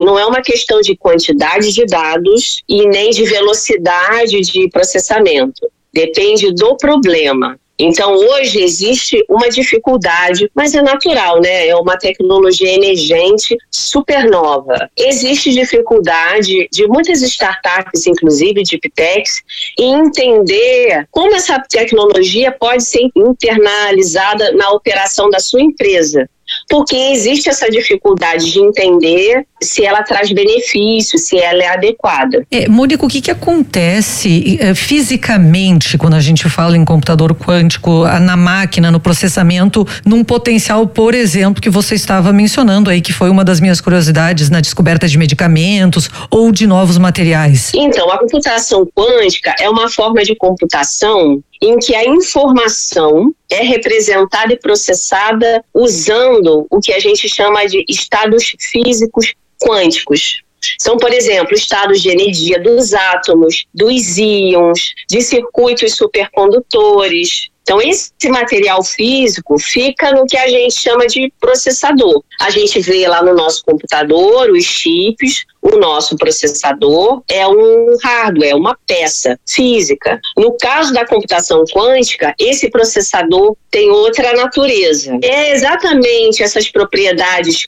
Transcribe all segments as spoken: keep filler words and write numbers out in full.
não é uma questão de quantidade de dados e nem de velocidade de processamento. Depende do problema. Então, hoje existe uma dificuldade, mas é natural, né? É uma tecnologia emergente, super nova. Existe dificuldade de muitas startups, inclusive deep techs, em entender como essa tecnologia pode ser internalizada na operação da sua empresa. Porque existe essa dificuldade de entender se ela traz benefícios, se ela é adequada. É, Mônica, o que que acontece é, fisicamente quando a gente fala em computador quântico, na máquina, no processamento, num potencial, por exemplo, que você estava mencionando aí, que foi uma das minhas curiosidades na descoberta de medicamentos ou de novos materiais? Então, a computação quântica é uma forma de computação em que a informação é representada e processada usando o que a gente chama de estados físicos quânticos. São, por exemplo, estados de energia dos átomos, dos íons, de circuitos supercondutores. Então, esse material físico fica no que a gente chama de processador. A gente vê lá no nosso computador os chips, o nosso processador é um hardware, uma peça física. No caso da computação quântica, esse processador tem outra natureza. É exatamente essas propriedades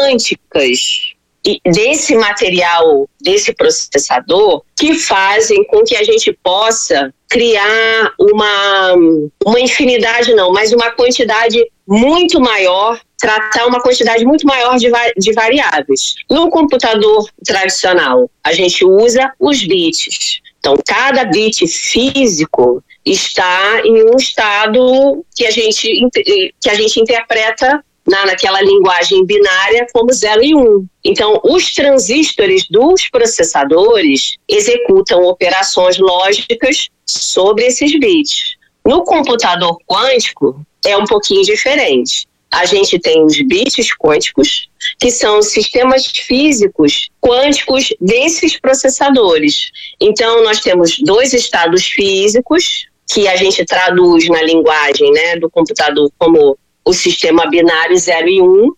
quânticas e desse material, desse processador, que fazem com que a gente possa criar uma, uma infinidade, não, mas uma quantidade muito maior, tratar uma quantidade muito maior de, de variáveis. No computador tradicional, a gente usa os bits. Então, cada bit físico está em um estado que a gente, que a gente interpreta Na, naquela linguagem binária como zero e um. Então, os transistores dos processadores executam operações lógicas sobre esses bits. No computador quântico, é um pouquinho diferente. A gente tem os bits quânticos, que são os sistemas físicos quânticos desses processadores. Então, nós temos dois estados físicos, que a gente traduz na linguagem, né, do computador como o sistema binário zero e um.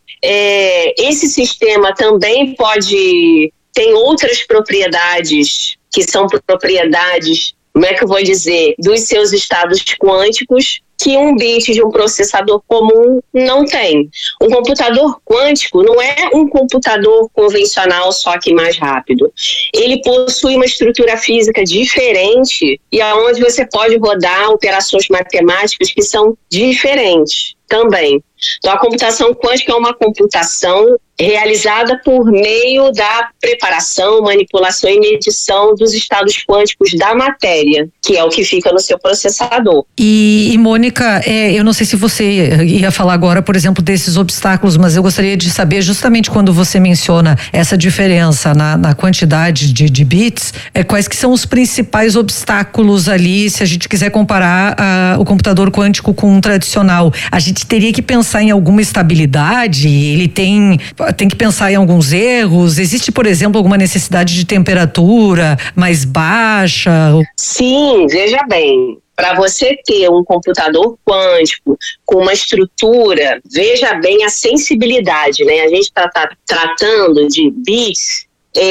É, esse sistema também pode... tem outras propriedades, que são propriedades, como é que eu vou dizer, dos seus estados quânticos, que um bit de um processador comum não tem. Um computador quântico não é um computador convencional, só que mais rápido. Ele possui uma estrutura física diferente e aonde você pode rodar operações matemáticas que são diferentes também. Então, a computação quântica é uma computação realizada por meio da preparação, manipulação e medição dos estados quânticos da matéria, que é o que fica no seu processador. E, e Mônica, é, eu não sei se você ia falar agora, por exemplo, desses obstáculos, mas eu gostaria de saber, justamente quando você menciona essa diferença na, na quantidade de, de bits, é, quais que são os principais obstáculos ali, se a gente quiser comparar a, o computador quântico com um tradicional? A gente teria que pensar em alguma estabilidade? Ele tem, tem que pensar em alguns erros? Existe, por exemplo, alguma necessidade de temperatura mais baixa? Sim, veja bem. Para você ter um computador quântico com uma estrutura, veja bem a sensibilidade, né? A gente está tá, tratando de bits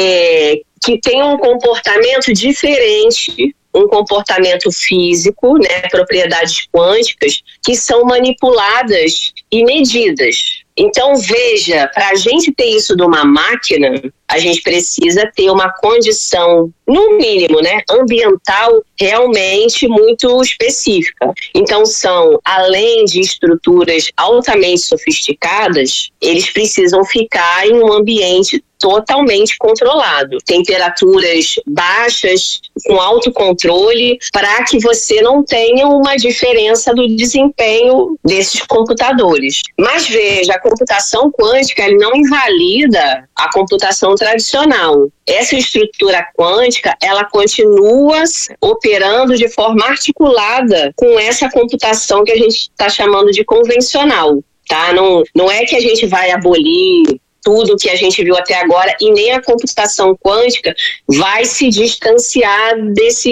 é, que tem um comportamento diferente, um comportamento físico, né, propriedades quânticas, que são manipuladas e medidas. Então, veja, para a gente ter isso numa máquina, a gente precisa ter uma condição, no mínimo, né, ambiental realmente muito específica. Então, são, além de estruturas altamente sofisticadas, eles precisam ficar em um ambiente totalmente controlado. Temperaturas baixas, com autocontrole, para que você não tenha uma diferença do desempenho desses computadores. Mas veja, a computação quântica ele não invalida a computação tradicional. Essa estrutura quântica, ela continua operando de forma articulada com essa computação que a gente está chamando de convencional. Tá? Não, não é que a gente vai abolir tudo que a gente viu até agora, e nem a computação quântica vai se distanciar desse,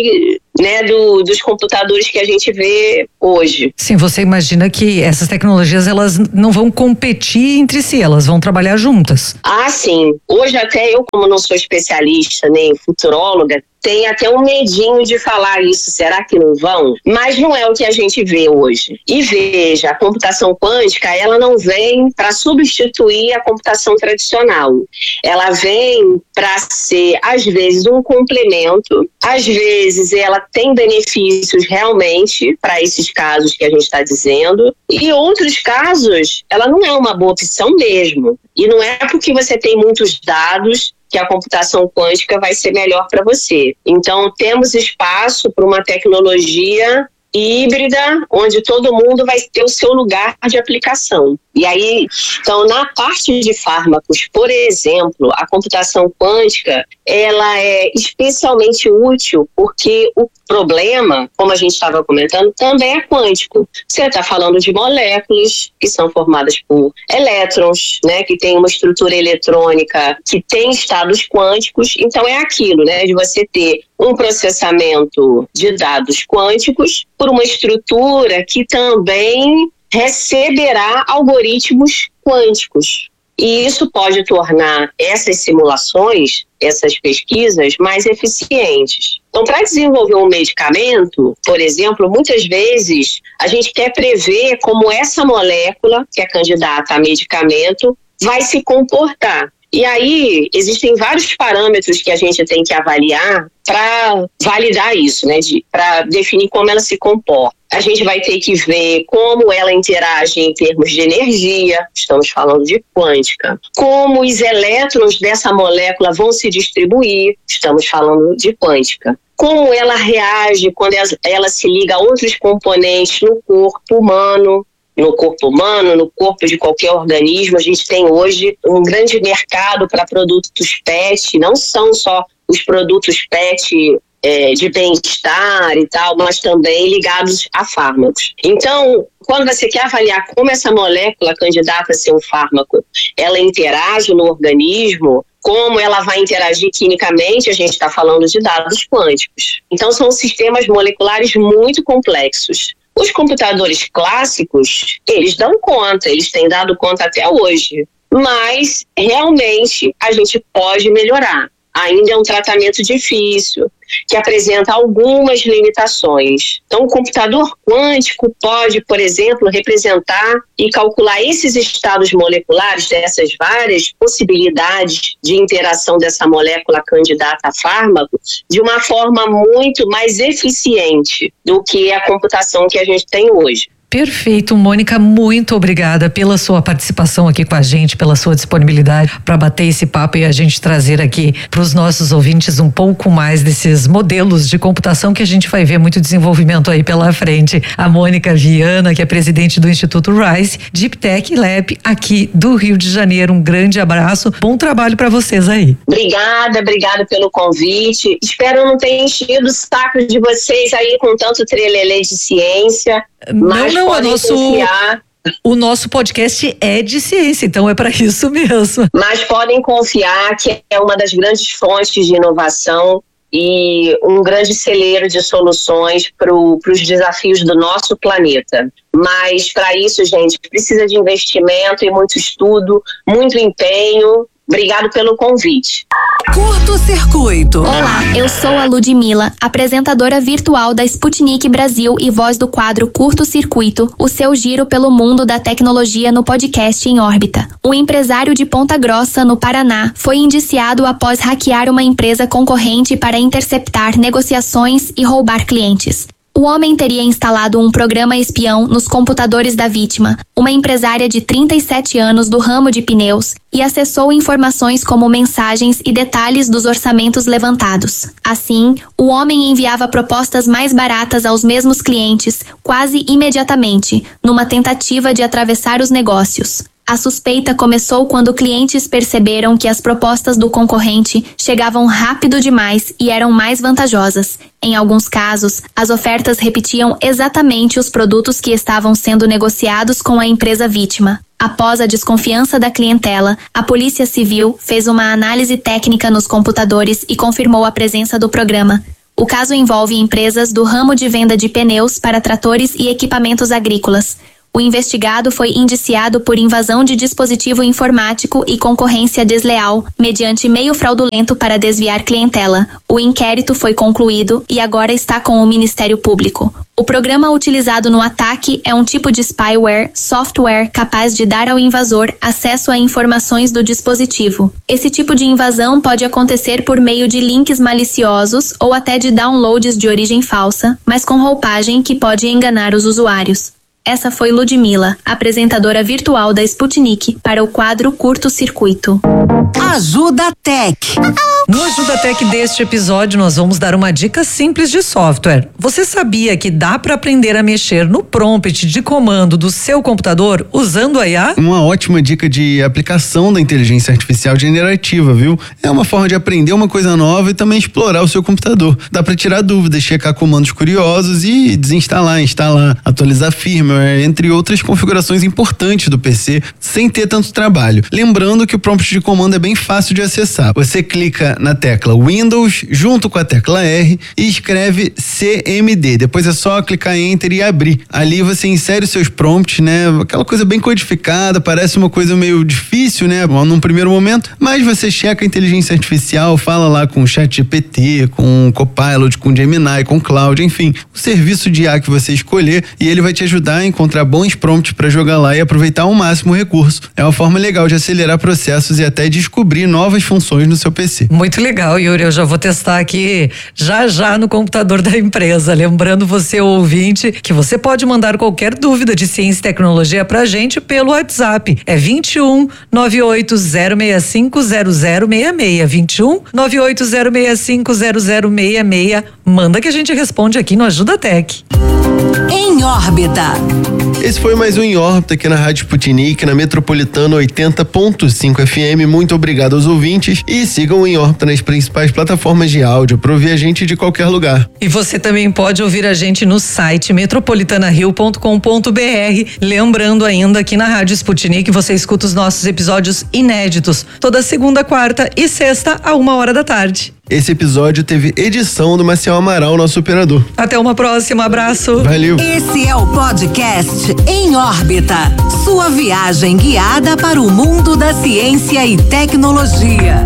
né, do, dos computadores que a gente vê hoje. Sim, você imagina que essas tecnologias, elas não vão competir entre si, elas vão trabalhar juntas. Ah, sim. Hoje até eu, como não sou especialista nem futuróloga, tem até um medinho de falar isso, será que não vão? Mas não é o que a gente vê hoje. E veja, a computação quântica, ela não vem para substituir a computação tradicional. Ela vem para ser, às vezes, um complemento, às vezes ela tem benefícios realmente para esses casos que a gente está dizendo, e outros casos, ela não é uma boa opção mesmo. E não é porque você tem muitos dados que a computação quântica vai ser melhor para você. Então, temos espaço para uma tecnologia híbrida, onde todo mundo vai ter o seu lugar de aplicação. E aí, então, na parte de fármacos, por exemplo, a computação quântica, ela é especialmente útil porque o problema, como a gente estava comentando, também é quântico. Você está falando de moléculas que são formadas por elétrons, né, que tem uma estrutura eletrônica, que tem estados quânticos. Então, é aquilo, né, de você ter um processamento de dados quânticos por uma estrutura que também receberá algoritmos quânticos. E isso pode tornar essas simulações, essas pesquisas, mais eficientes. Então, para desenvolver um medicamento, por exemplo, muitas vezes a gente quer prever como essa molécula, que é candidata a medicamento, vai se comportar. E aí, existem vários parâmetros que a gente tem que avaliar para validar isso, né, de, para definir como ela se comporta. A gente vai ter que ver como ela interage em termos de energia, estamos falando de quântica. Como os elétrons dessa molécula vão se distribuir, estamos falando de quântica. Como ela reage quando ela se liga a outros componentes no corpo humano, no corpo humano, no corpo de qualquer organismo. A gente tem hoje um grande mercado para produtos pet, não são só os produtos pet é, de bem-estar e tal, mas também ligados a fármacos. Então, quando você quer avaliar como essa molécula candidata a ser um fármaco, ela interage no organismo, como ela vai interagir quimicamente, a gente está falando de dados quânticos. Então, são sistemas moleculares muito complexos. Os computadores clássicos, eles dão conta, eles têm dado conta até hoje, mas realmente a gente pode melhorar. Ainda é um tratamento difícil, que apresenta algumas limitações. Então, o computador quântico pode, por exemplo, representar e calcular esses estados moleculares dessas várias possibilidades de interação dessa molécula candidata a fármaco de uma forma muito mais eficiente do que a computação que a gente tem hoje. Perfeito, Mônica, muito obrigada pela sua participação aqui com a gente, pela sua disponibilidade para bater esse papo e a gente trazer aqui para os nossos ouvintes um pouco mais desses modelos de computação que a gente vai ver muito desenvolvimento aí pela frente. A Mônica Viana, que é presidente do Instituto Rise Deep Tech Lab aqui do Rio de Janeiro. Um grande abraço, bom trabalho para vocês aí. Obrigada, obrigada pelo convite. Espero não ter enchido o saco de vocês aí com tanto trelelê de ciência. Mas não, não, o nosso, o nosso podcast é de ciência, então é para isso mesmo. Mas podem confiar que é uma das grandes fontes de inovação e um grande celeiro de soluções para os desafios do nosso planeta. Mas para isso, gente, precisa de investimento e muito estudo, muito empenho. Obrigado pelo convite. Curto Circuito. Olá, eu sou a Ludmila, apresentadora virtual da Sputnik Brasil e voz do quadro Curto Circuito, o seu giro pelo mundo da tecnologia no podcast Em Órbita. Um empresário de Ponta Grossa, no Paraná, foi indiciado após hackear uma empresa concorrente para interceptar negociações e roubar clientes. O homem teria instalado um programa espião nos computadores da vítima, uma empresária de trinta e sete anos do ramo de pneus, e acessou informações como mensagens e detalhes dos orçamentos levantados. Assim, o homem enviava propostas mais baratas aos mesmos clientes, quase imediatamente, numa tentativa de atravessar os negócios. A suspeita começou quando clientes perceberam que as propostas do concorrente chegavam rápido demais e eram mais vantajosas. Em alguns casos, as ofertas repetiam exatamente os produtos que estavam sendo negociados com a empresa vítima. Após a desconfiança da clientela, a Polícia Civil fez uma análise técnica nos computadores e confirmou a presença do programa. O caso envolve empresas do ramo de venda de pneus para tratores e equipamentos agrícolas. O investigado foi indiciado por invasão de dispositivo informático e concorrência desleal, mediante meio fraudulento para desviar clientela. O inquérito foi concluído e agora está com o Ministério Público. O programa utilizado no ataque é um tipo de spyware, software capaz de dar ao invasor acesso a informações do dispositivo. Esse tipo de invasão pode acontecer por meio de links maliciosos ou até de downloads de origem falsa, mas com roupagem que pode enganar os usuários. Essa foi Ludmila, apresentadora virtual da Sputnik, para o quadro Curto Circuito. Ajuda Tech. No Ajuda Tech deste episódio, nós vamos dar uma dica simples de software. Você sabia que dá para aprender a mexer no prompt de comando do seu computador usando a I A? Uma ótima dica de aplicação da inteligência artificial generativa, viu? É uma forma de aprender uma coisa nova e também explorar o seu computador. Dá para tirar dúvidas, checar comandos curiosos e desinstalar, instalar, atualizar firmware, entre outras configurações importantes do P C, sem ter tanto trabalho. Lembrando que o prompt de comando é bem fácil de acessar. Você clica na tecla Windows junto com a tecla R e escreve C M D. Depois é só clicar em Enter e abrir. Ali você insere os seus prompts, né? Aquela coisa bem codificada, parece uma coisa meio difícil, né? Num primeiro momento, mas você checa a inteligência artificial, fala lá com o ChatGPT, com o Copilot, com o Gemini, com o Cloud, enfim, o serviço de I A que você escolher, e ele vai te ajudar a encontrar bons prompts para jogar lá e aproveitar ao máximo o recurso. É uma forma legal de acelerar processos e até descobrir novas funções no seu P C. Muito legal, Yuri. Eu já vou testar aqui já já no computador da empresa. Lembrando você, ouvinte, que você pode mandar qualquer dúvida de ciência e tecnologia pra gente pelo WhatsApp. É vinte e um, nove oito zero seis cinco zero zero seis seis. vinte e um, nove oito zero seis cinco zero zero seis seis. Manda que a gente responde aqui no Ajuda Tech. Em órbita. Esse foi mais um Em Órbita aqui na Rádio Sputnik, na Metropolitana oitenta ponto cinco F M. Muito obrigado aos ouvintes e sigam o Em Órbita nas principais plataformas de áudio para ouvir a gente de qualquer lugar. E você também pode ouvir a gente no site metropolitana rio ponto com ponto b r. Lembrando ainda que na Rádio Sputnik você escuta os nossos episódios inéditos toda segunda, quarta e sexta a uma hora da tarde. Esse episódio teve edição do Maciel Amaral, nosso operador. Até uma próxima, abraço. Valeu. Esse é o podcast Em Órbita, sua viagem guiada para o mundo da ciência e tecnologia.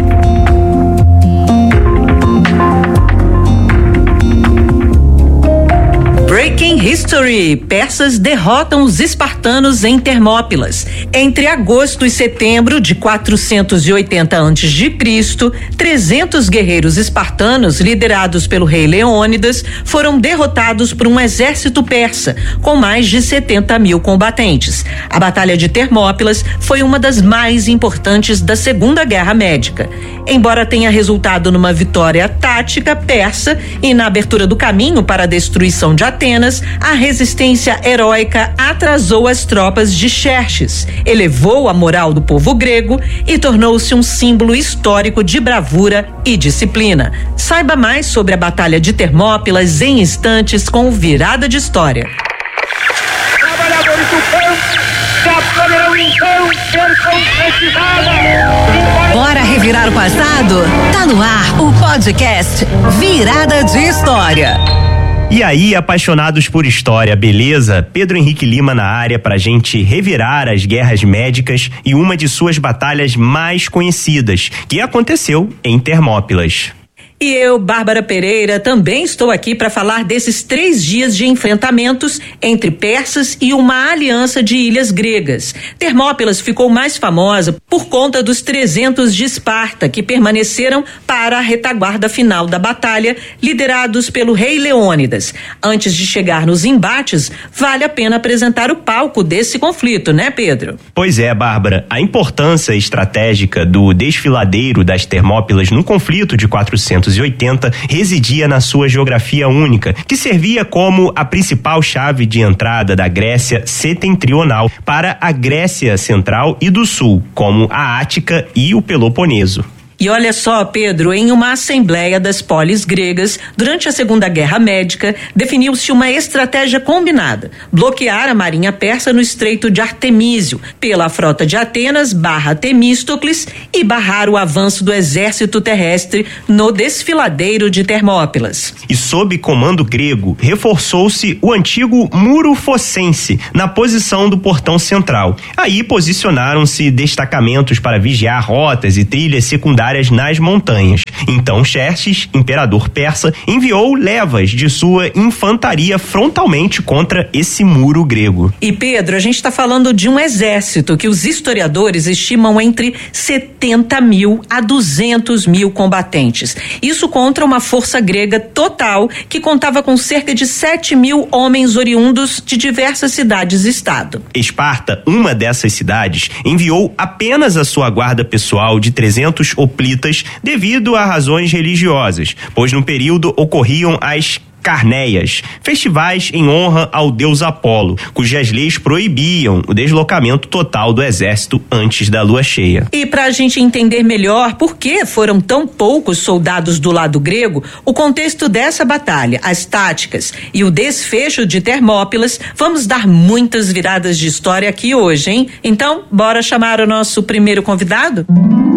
Breaking History. Persas derrotam os espartanos em Termópilas. Entre agosto e setembro de quatrocentos e oitenta antes de Cristo, trezentos guerreiros espartanos, liderados pelo rei Leônidas, foram derrotados por um exército persa, com mais de setenta mil combatentes. A Batalha de Termópilas foi uma das mais importantes da Segunda Guerra Médica. Embora tenha resultado numa vitória tática persa e na abertura do caminho para a destruição de Atenas, a resistência heróica atrasou as tropas de Xerxes, elevou a moral do povo grego e tornou-se um símbolo histórico de bravura e disciplina. Saiba mais sobre a Batalha de Termópilas em instantes com o Virada de História. Trabalhadores do campo já poderão então ser concretizados. Bora revirar o passado? Tá no ar o podcast Virada de História. E aí, apaixonados por história, beleza? Pedro Henrique Lima na área pra gente revirar as guerras médicas e uma de suas batalhas mais conhecidas, que aconteceu em Termópilas. E eu, Bárbara Pereira, também estou aqui para falar desses três dias de enfrentamentos entre persas e uma aliança de ilhas gregas. Termópilas ficou mais famosa por conta dos trezentos de Esparta, que permaneceram para a retaguarda final da batalha, liderados pelo rei Leônidas. Antes de chegar nos embates, vale a pena apresentar o palco desse conflito, né, Pedro? Pois é, Bárbara. A importância estratégica do desfiladeiro das Termópilas no conflito de quatrocentos e oitenta residia na sua geografia única, que servia como a principal chave de entrada da Grécia setentrional para a Grécia Central e do Sul, como a Ática e o Peloponeso. E olha só, Pedro, em uma assembleia das polis gregas, durante a Segunda Guerra Médica, definiu-se uma estratégia combinada: bloquear a marinha persa no Estreito de Artemísio, pela frota de Atenas barra Temístocles, e barrar o avanço do exército terrestre no desfiladeiro de Termópilas. E sob comando grego, reforçou-se o antigo Muro Fossense, na posição do portão central. Aí posicionaram-se destacamentos para vigiar rotas e trilhas secundárias nas montanhas. Então Xerxes, imperador persa, enviou levas de sua infantaria frontalmente contra esse muro grego. E Pedro, a gente está falando de um exército que os historiadores estimam entre setenta mil a duzentos mil combatentes. Isso contra uma força grega total que contava com cerca de sete mil homens oriundos de diversas cidades-estado. Esparta, uma dessas cidades, enviou apenas a sua guarda pessoal de trezentos hoplitas devido a razões religiosas, pois no período ocorriam as Carneias, festivais em honra ao deus Apolo, cujas leis proibiam o deslocamento total do exército antes da lua cheia. E para a gente entender melhor por que foram tão poucos soldados do lado grego, o contexto dessa batalha, as táticas e o desfecho de Termópilas, vamos dar muitas viradas de história aqui hoje, hein? Então, bora chamar o nosso primeiro convidado?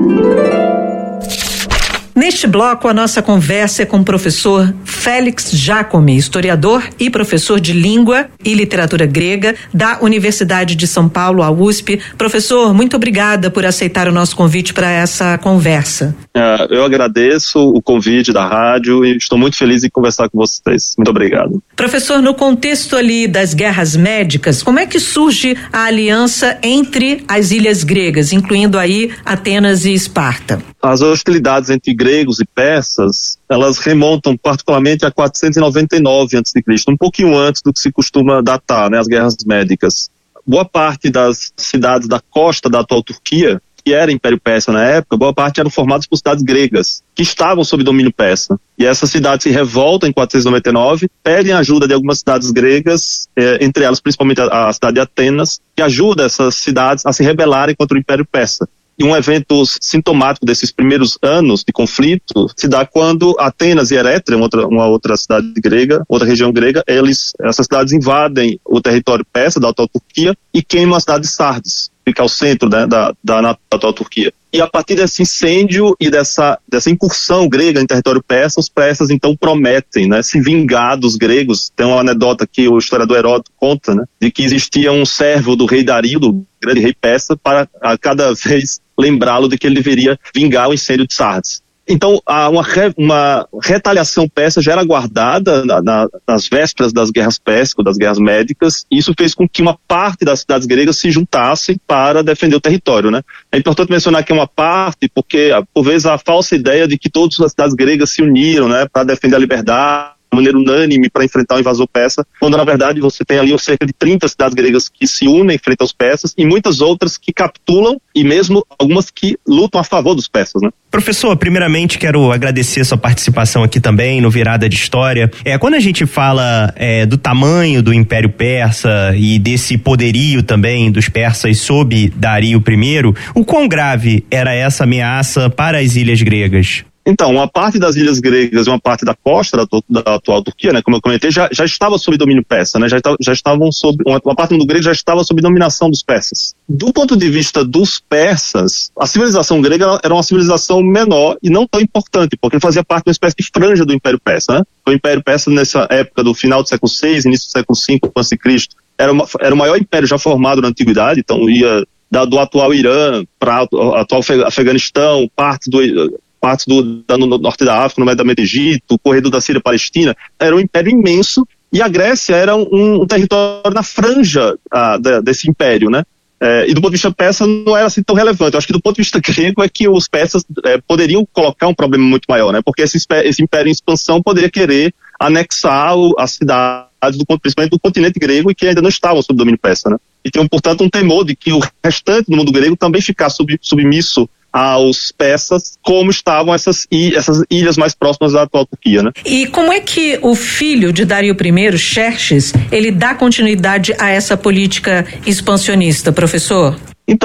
Neste bloco, a nossa conversa é com o professor Félix Jacome, historiador e professor de língua e literatura grega da Universidade de São Paulo, a U S P. Professor, muito obrigada por aceitar o nosso convite para essa conversa. É, eu agradeço o convite da rádio e estou muito feliz em conversar com vocês. Muito obrigado. Professor, no contexto ali das guerras médicas, como é que surge a aliança entre as ilhas gregas, incluindo aí Atenas e Esparta? As hostilidades entre gregos e persas, elas remontam particularmente a quatrocentos e noventa e nove antes de Cristo, um pouquinho antes do que se costuma datar, né, as guerras médicas. Boa parte das cidades da costa da atual Turquia, que era Império Persa na época, boa parte eram formadas por cidades gregas, que estavam sob domínio persa. E essas cidades se revoltam em quatrocentos e noventa e nove, pedem ajuda de algumas cidades gregas, eh, entre elas principalmente a, a cidade de Atenas, que ajuda essas cidades a se rebelarem contra o Império Persa. E um evento sintomático desses primeiros anos de conflito se dá quando Atenas e Erétria, uma outra, uma outra cidade grega, outra região grega, eles, essas cidades invadem o território persa da atual Turquia e queimam a cidade de Sardes, que fica ao centro, né, da, da, da atual Turquia. E a partir desse incêndio e dessa, dessa incursão grega em território persa, os persas então prometem, né, se vingar dos gregos. Tem uma anedota que o historiador Heródoto conta, né, de que existia um servo do rei Dario, do grande rei persa, para a cada vez lembrá-lo de que ele deveria vingar o incêndio de Sardes. Então, uma, uma retaliação persa já era guardada na, na, nas vésperas das guerras pérsicas, das guerras médicas, e isso fez com que uma parte das cidades gregas se juntassem para defender o território, né? É importante mencionar que é uma parte, porque por vezes há a falsa ideia de que todas as cidades gregas se uniram, né, para defender a liberdade, de maneira unânime para enfrentar o invasor persa, quando na verdade você tem ali cerca de trinta cidades gregas que se unem frente aos persas e muitas outras que capitulam e mesmo algumas que lutam a favor dos persas, né? Professor, primeiramente quero agradecer sua participação aqui também no Virada de História. É, quando a gente fala é, do tamanho do Império Persa e desse poderio também dos persas sob Dario primeiro, o quão grave era essa ameaça para as ilhas gregas? Então, uma parte das ilhas gregas e uma parte da costa da, da atual Turquia, né, como eu comentei, já, já estava sob domínio persa, né, já, já estavam sob, uma, uma parte do grego já estava sob dominação dos persas. Do ponto de vista dos persas, a civilização grega era uma civilização menor e não tão importante, porque fazia parte de uma espécie de franja do Império Persa, né? O Império Persa, nessa época do final do século seis, início do século cinco antes de Cristo, era, uma, era o maior império já formado na Antiguidade, então ia da, do atual Irã para o atual Afeganistão, parte do... partes do, da, no norte da África, no Médio Egito, o corredor da Síria-Palestina, era um império imenso e a Grécia era um, um território na franja ah, da, desse império, né? É, e do ponto de vista persa não era assim tão relevante. Eu acho que do ponto de vista grego é que os persas é, poderiam colocar um problema muito maior, né? Porque esse, esse império em expansão poderia querer anexar o, as cidades, do, principalmente do continente grego, e que ainda não estavam sob domínio persa, né? E tinham, portanto, um temor de que o restante do mundo grego também ficasse sub, submisso aos persas, como estavam essas, essas ilhas mais próximas da atual Turquia, né? E como é que o filho de Dario primeiro, Xerxes, ele dá continuidade a essa política expansionista, professor? Então,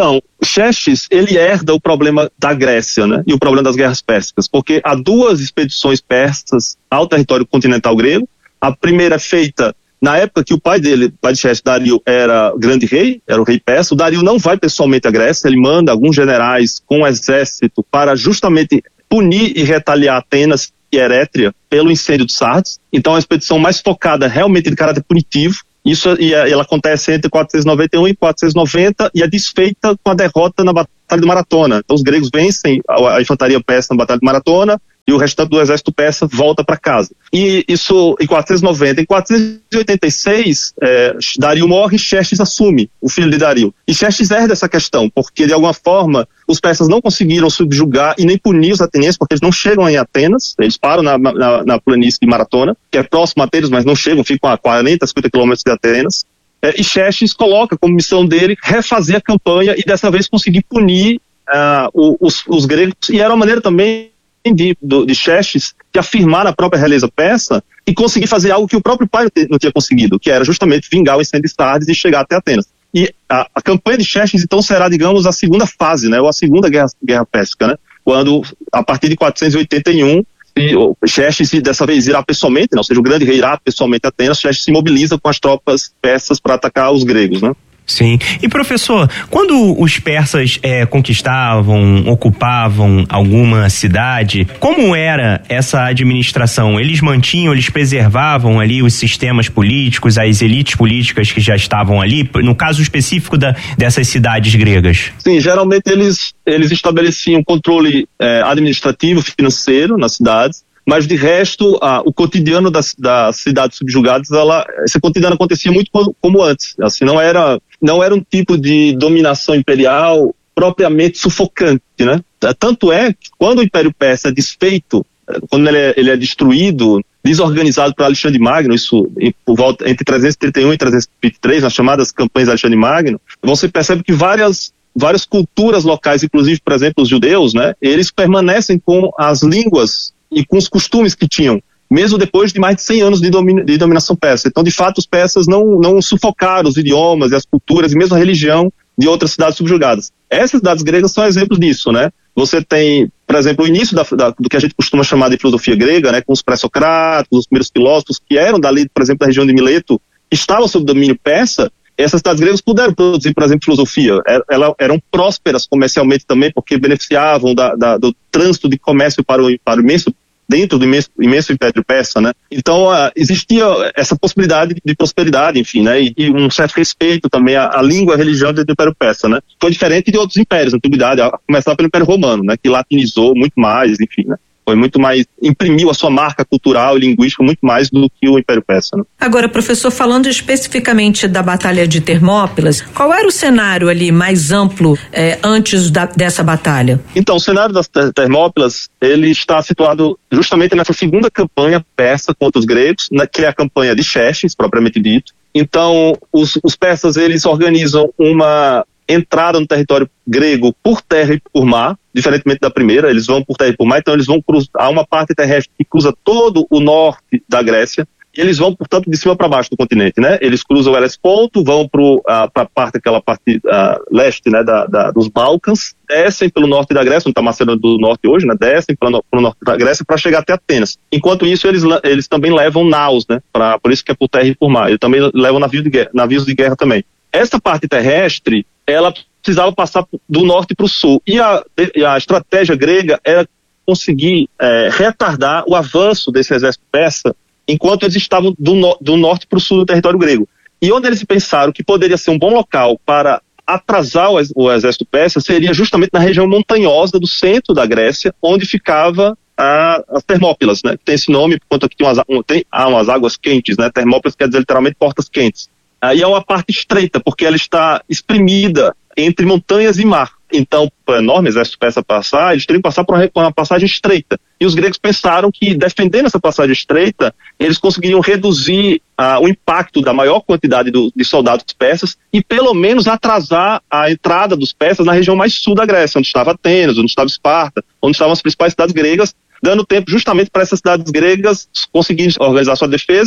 Xerxes, ele herda o problema da Grécia, né? E o problema das guerras pérsicas, porque há duas expedições persas ao território continental grego. A primeira é feita na época que o pai dele, o pai de Xerxes, Dario, era grande rei, era o rei persa. O Dario não vai pessoalmente à Grécia, ele manda alguns generais com um exército para justamente punir e retaliar Atenas e Erétria pelo incêndio de Sardes. Então, a expedição mais focada realmente de caráter punitivo. Isso e ela acontece entre quatrocentos e noventa e um e quatrocentos e noventa e é desfeita com a derrota na Batalha de Maratona. Então, os gregos vencem a, a infantaria persa na Batalha de Maratona e o restante do exército persa volta para casa. E isso em quatrocentos e noventa. Em quatrocentos e oitenta e seis, é, Dario morre e Xerxes assume, o filho de Dario. E Xerxes herda essa questão, porque de alguma forma os persas não conseguiram subjugar e nem punir os atenienses, porque eles não chegam em Atenas, eles param na, na, na planície de Maratona, que é próximo a Atenas, mas não chegam, ficam a quarenta, cinquenta quilômetros de Atenas. É, e Xerxes coloca como missão dele refazer a campanha e dessa vez conseguir punir uh, os, os gregos, e era uma maneira também De, de Xerxes de afirmar na própria realeza persa e conseguir fazer algo que o próprio pai não tinha conseguido, que era justamente vingar o incêndio de Sardes e chegar até Atenas. E a, a campanha de Xerxes então será, digamos, a segunda fase, né, ou a segunda guerra, guerra pérsica, né, quando a partir de quatrocentos e oitenta e um Xerxes dessa vez irá pessoalmente, né, ou seja, o grande rei irá pessoalmente a Atenas. Xerxes se mobiliza com as tropas persas para atacar os gregos, né. Sim. E professor, quando os persas é, conquistavam, ocupavam alguma cidade, como era essa administração? Eles mantinham, eles preservavam ali os sistemas políticos, as elites políticas que já estavam ali, no caso específico da, dessas cidades gregas? Sim, geralmente eles, eles estabeleciam controle é, administrativo, financeiro nas cidades. Mas de resto, ah, o cotidiano das, das cidades subjugadas, ela, esse cotidiano acontecia muito como, como antes. Assim, não era, não era um tipo de dominação imperial propriamente sufocante, né? Tanto é que quando o Império Persa é desfeito, quando ele é, ele é destruído, desorganizado por Alexandre Magno, isso por volta, entre trezentos e trinta e um e trezentos e vinte e três, nas chamadas campanhas de Alexandre Magno, você percebe que várias várias culturas locais, inclusive, por exemplo, os judeus, né? Eles permanecem com as línguas e com os costumes que tinham, mesmo depois de mais de cem anos de, domina, de dominação persa. Então, de fato, os persas não, não sufocaram os idiomas e as culturas e mesmo a religião de outras cidades subjugadas. Essas cidades gregas são exemplos disso, né? Você tem, por exemplo, o início da, da, do que a gente costuma chamar de filosofia grega, né? Com os pré-socráticos, os primeiros filósofos que eram dali, por exemplo, da região de Mileto, estavam sob domínio persa. Essas cidades gregas puderam produzir, por exemplo, filosofia. Elas eram prósperas comercialmente também, porque beneficiavam da, da, do trânsito de comércio para o, para o imenso, dentro do imenso, imenso Império Persa, né? Então, uh, existia essa possibilidade de prosperidade, enfim, né? E, e um certo respeito também à, à língua e à religião do Império Persa, né? Foi diferente de outros impérios na Antiguidade, a começar pelo Império Romano, né? Que latinizou muito mais, enfim, né? Foi muito mais, imprimiu a sua marca cultural e linguística muito mais do que o Império Persa, né? Agora, professor, falando especificamente da Batalha de Termópilas, qual era o cenário ali mais amplo eh, antes da, dessa batalha? Então, o cenário das Termópilas, ele está situado justamente nessa segunda campanha persa contra os gregos, né, que é a campanha de Xerxes, propriamente dito. Então, os, os persas, eles organizam uma entrada no território grego por terra e por mar, diferentemente da primeira. Eles vão por terra e por mar, então eles vão cruzar, há uma parte terrestre que cruza todo o norte da Grécia, e eles vão, portanto, de cima para baixo do continente, né? Eles cruzam o Helesponto, vão para a parte, aquela parte uh, leste, né, da, da, dos Balcãs, descem pelo norte da Grécia, onde está Macedônia do Norte hoje, né? Descem pelo, pelo norte da Grécia para chegar até Atenas. Enquanto isso, eles, eles também levam naus, né? Pra, por isso que é por terra e por mar. Eles também levam navios de guerra, navios de guerra também. Essa parte terrestre, ela precisava passar do norte para o sul. E a, a estratégia grega era conseguir é, retardar o avanço desse exército persa enquanto eles estavam do, no, do norte para o sul do território grego. E onde eles pensaram que poderia ser um bom local para atrasar o, o exército persa seria justamente na região montanhosa do centro da Grécia, onde ficava a, as Termópilas, né? Tem esse nome por conta que tem umas, um, tem, há umas águas quentes, né? Termópilas quer dizer literalmente portas quentes. Aí é uma parte estreita, porque ela está espremida entre montanhas e mar. Então, para o enorme exército persa passar, eles teriam que passar por uma passagem estreita. E os gregos pensaram que, defendendo essa passagem estreita, eles conseguiriam reduzir ah, o impacto da maior quantidade do, de soldados persas e, pelo menos, atrasar a entrada dos persas na região mais sul da Grécia, onde estava Atenas, onde estava Esparta, onde estavam as principais cidades gregas, dando tempo justamente para essas cidades gregas conseguirem organizar sua defesa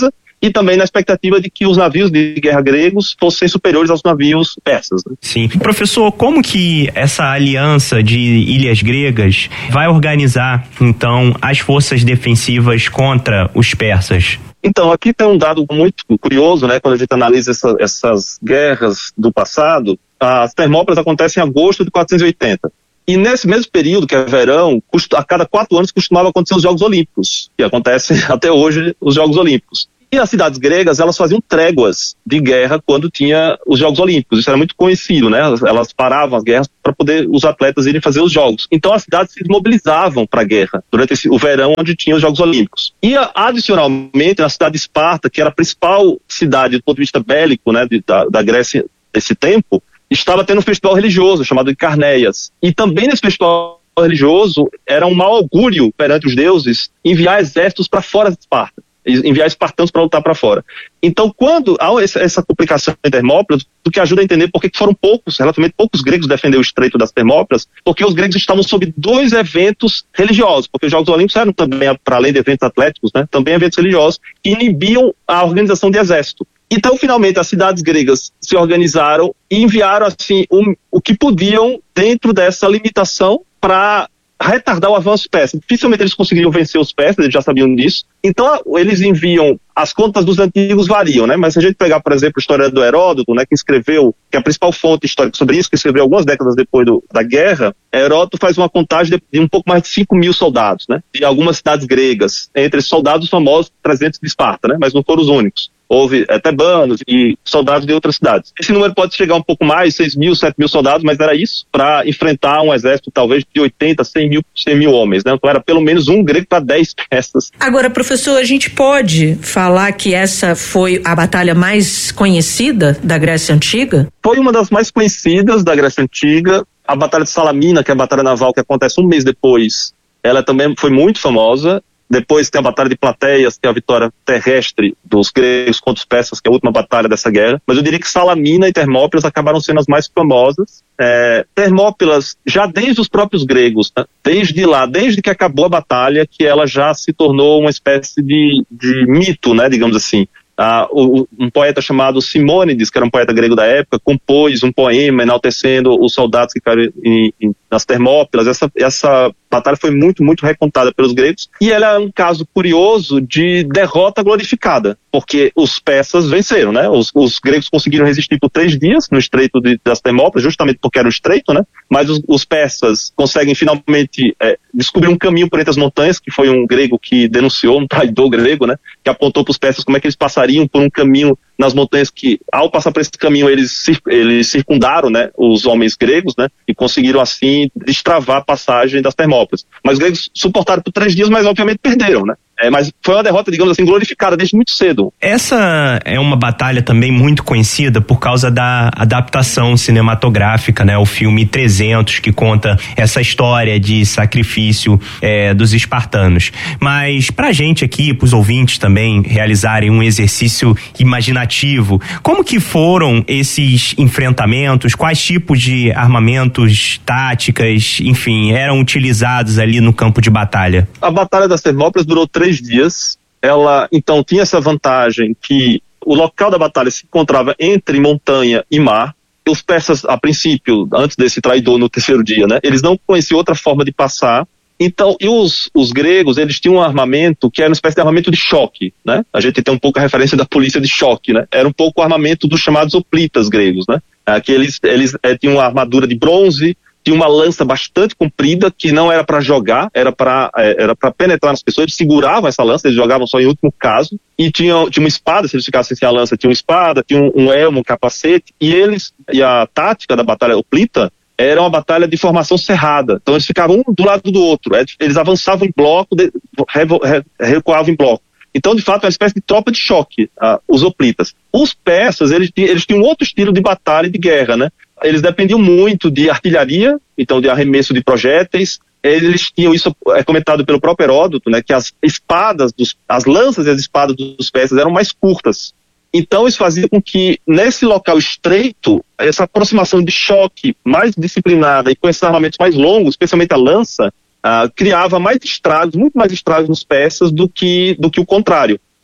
e também na expectativa de que os navios de guerra gregos fossem superiores aos navios persas. Né? Sim. Professor, como que essa aliança de ilhas gregas vai organizar, então, as forças defensivas contra os persas? Então, aqui tem um dado muito curioso, né? Quando a gente analisa essa, essas guerras do passado, as Termópilas acontecem em agosto de quatrocentos e oitenta. E nesse mesmo período, que é verão, a cada quatro anos costumava acontecer os Jogos Olímpicos, que acontecem até hoje os Jogos Olímpicos. E as cidades gregas, elas faziam tréguas de guerra quando tinha os Jogos Olímpicos. Isso era muito conhecido, né? Elas paravam as guerras para poder os atletas irem fazer os jogos. Então as cidades se mobilizavam para a guerra durante esse, o verão, onde tinha os Jogos Olímpicos. E adicionalmente, na cidade de Esparta, que era a principal cidade do ponto de vista bélico, né, de, da, da Grécia nesse tempo, estava tendo um festival religioso chamado de Carnéias. E também nesse festival religioso era um mau augúrio perante os deuses enviar exércitos para fora de Esparta, enviar espartanos para lutar para fora. Então, quando há essa complicação em Termópilas, o que ajuda a entender por que foram poucos, relativamente poucos gregos defender o estreito das Termópilas, porque os gregos estavam sob dois eventos religiosos, porque os Jogos Olímpicos eram também, para além de eventos atléticos, né, também eventos religiosos, que inibiam a organização de exército. Então, finalmente, as cidades gregas se organizaram e enviaram assim, um, o que podiam dentro dessa limitação para retardar o avanço persa. Dificilmente eles conseguiriam vencer os persas, eles já sabiam disso. Então, eles enviam, as contas dos antigos variam, né? Mas se a gente pegar, por exemplo, a história do Heródoto, né, que escreveu, que é a principal fonte histórica sobre isso, que escreveu algumas décadas depois do, da guerra, Heródoto faz uma contagem de, de um pouco mais de cinco mil soldados, né? De algumas cidades gregas, entre soldados famosos presentes de Esparta, né? Mas não foram os únicos. Houve é, tebanos e soldados de outras cidades. Esse número pode chegar um pouco mais, seis mil, sete mil soldados, mas era isso para enfrentar um exército talvez de oitenta, cem mil homens, né? Então era pelo menos um grego para dez persas. Agora, professor, a gente pode falar que essa foi a batalha mais conhecida da Grécia Antiga? Foi uma das mais conhecidas da Grécia Antiga. A Batalha de Salamina, que é a batalha naval que acontece um mês depois, ela também foi muito famosa. Depois tem a Batalha de Plateias, que é a vitória terrestre dos gregos contra os persas, que é a última batalha dessa guerra. Mas eu diria que Salamina e Termópilas acabaram sendo as mais famosas. É, Termópilas, já desde os próprios gregos, né? Desde lá, desde que acabou a batalha, que ela já se tornou uma espécie de, de mito, né, digamos assim. Ah, o, um poeta chamado Simônides, que era um poeta grego da época, compôs um poema enaltecendo os soldados que caíram em, em, nas Termópilas. Essa, essa batalha foi muito, muito recontada pelos gregos, e ela é um caso curioso de derrota glorificada, porque os persas venceram, né? Os, os gregos conseguiram resistir por três dias no estreito de, das Termópilas, justamente porque era um estreito, né? Mas os, os persas conseguem finalmente é, descobrir um caminho por entre as montanhas, que foi um grego que denunciou, um traidor grego, né? Que apontou para os persas como é que eles passariam por um caminho nas montanhas que, ao passar por esse caminho, eles, eles circundaram, né, os homens gregos, né, e conseguiram, assim, destravar a passagem das Termópilas. Mas os gregos suportaram por três dias, mas obviamente perderam, né? É, mas foi uma derrota, digamos assim, glorificada desde muito cedo. Essa é uma batalha também muito conhecida por causa da adaptação cinematográfica, né? O filme trezentos, que conta essa história de sacrifício é, dos espartanos. Mas pra gente aqui, pros ouvintes também realizarem um exercício imaginativo, como que foram esses enfrentamentos? Quais tipos de armamentos, táticas, enfim, eram utilizados ali no campo de batalha? A Batalha das Termópilas durou três dias. Ela, então, tinha essa vantagem que o local da batalha se encontrava entre montanha e mar. Os persas, a princípio, antes desse traidor no terceiro dia, né, eles não conheciam outra forma de passar. Então, e os, os gregos, eles tinham um armamento que era uma espécie de armamento de choque, né? A gente tem um pouco a referência da polícia de choque, né? Era um pouco o armamento dos chamados hoplitas gregos, né? Que eles, eles é, tinham uma armadura de bronze, tinha uma lança bastante comprida, que não era para jogar, era para era para penetrar nas pessoas. Eles seguravam essa lança, eles jogavam só em último caso, e tinha, tinha uma espada, se eles ficassem sem a lança, tinha uma espada, tinha um, um elmo, um capacete, e eles, e a tática da batalha hoplita era uma batalha de formação cerrada. Então eles ficavam um do lado do outro, eles avançavam em bloco, de, revo, re, recuavam em bloco. Então, de fato, é uma espécie de tropa de choque, uh, os hoplitas. Os persas, eles, eles tinham outro estilo de batalha e de guerra, né? Eles dependiam muito de artilharia, então de arremesso de projéteis. Eles tinham, isso é comentado pelo próprio Heródoto, né? Que as espadas, dos, as lanças e as espadas dos persas eram mais curtas. Então, isso fazia com que, nesse local estreito, essa aproximação de choque mais disciplinada e com esses armamentos mais longos, especialmente a lança, Uh, criava mais estragos, muito mais estragos nos persas do que, do que o contrário.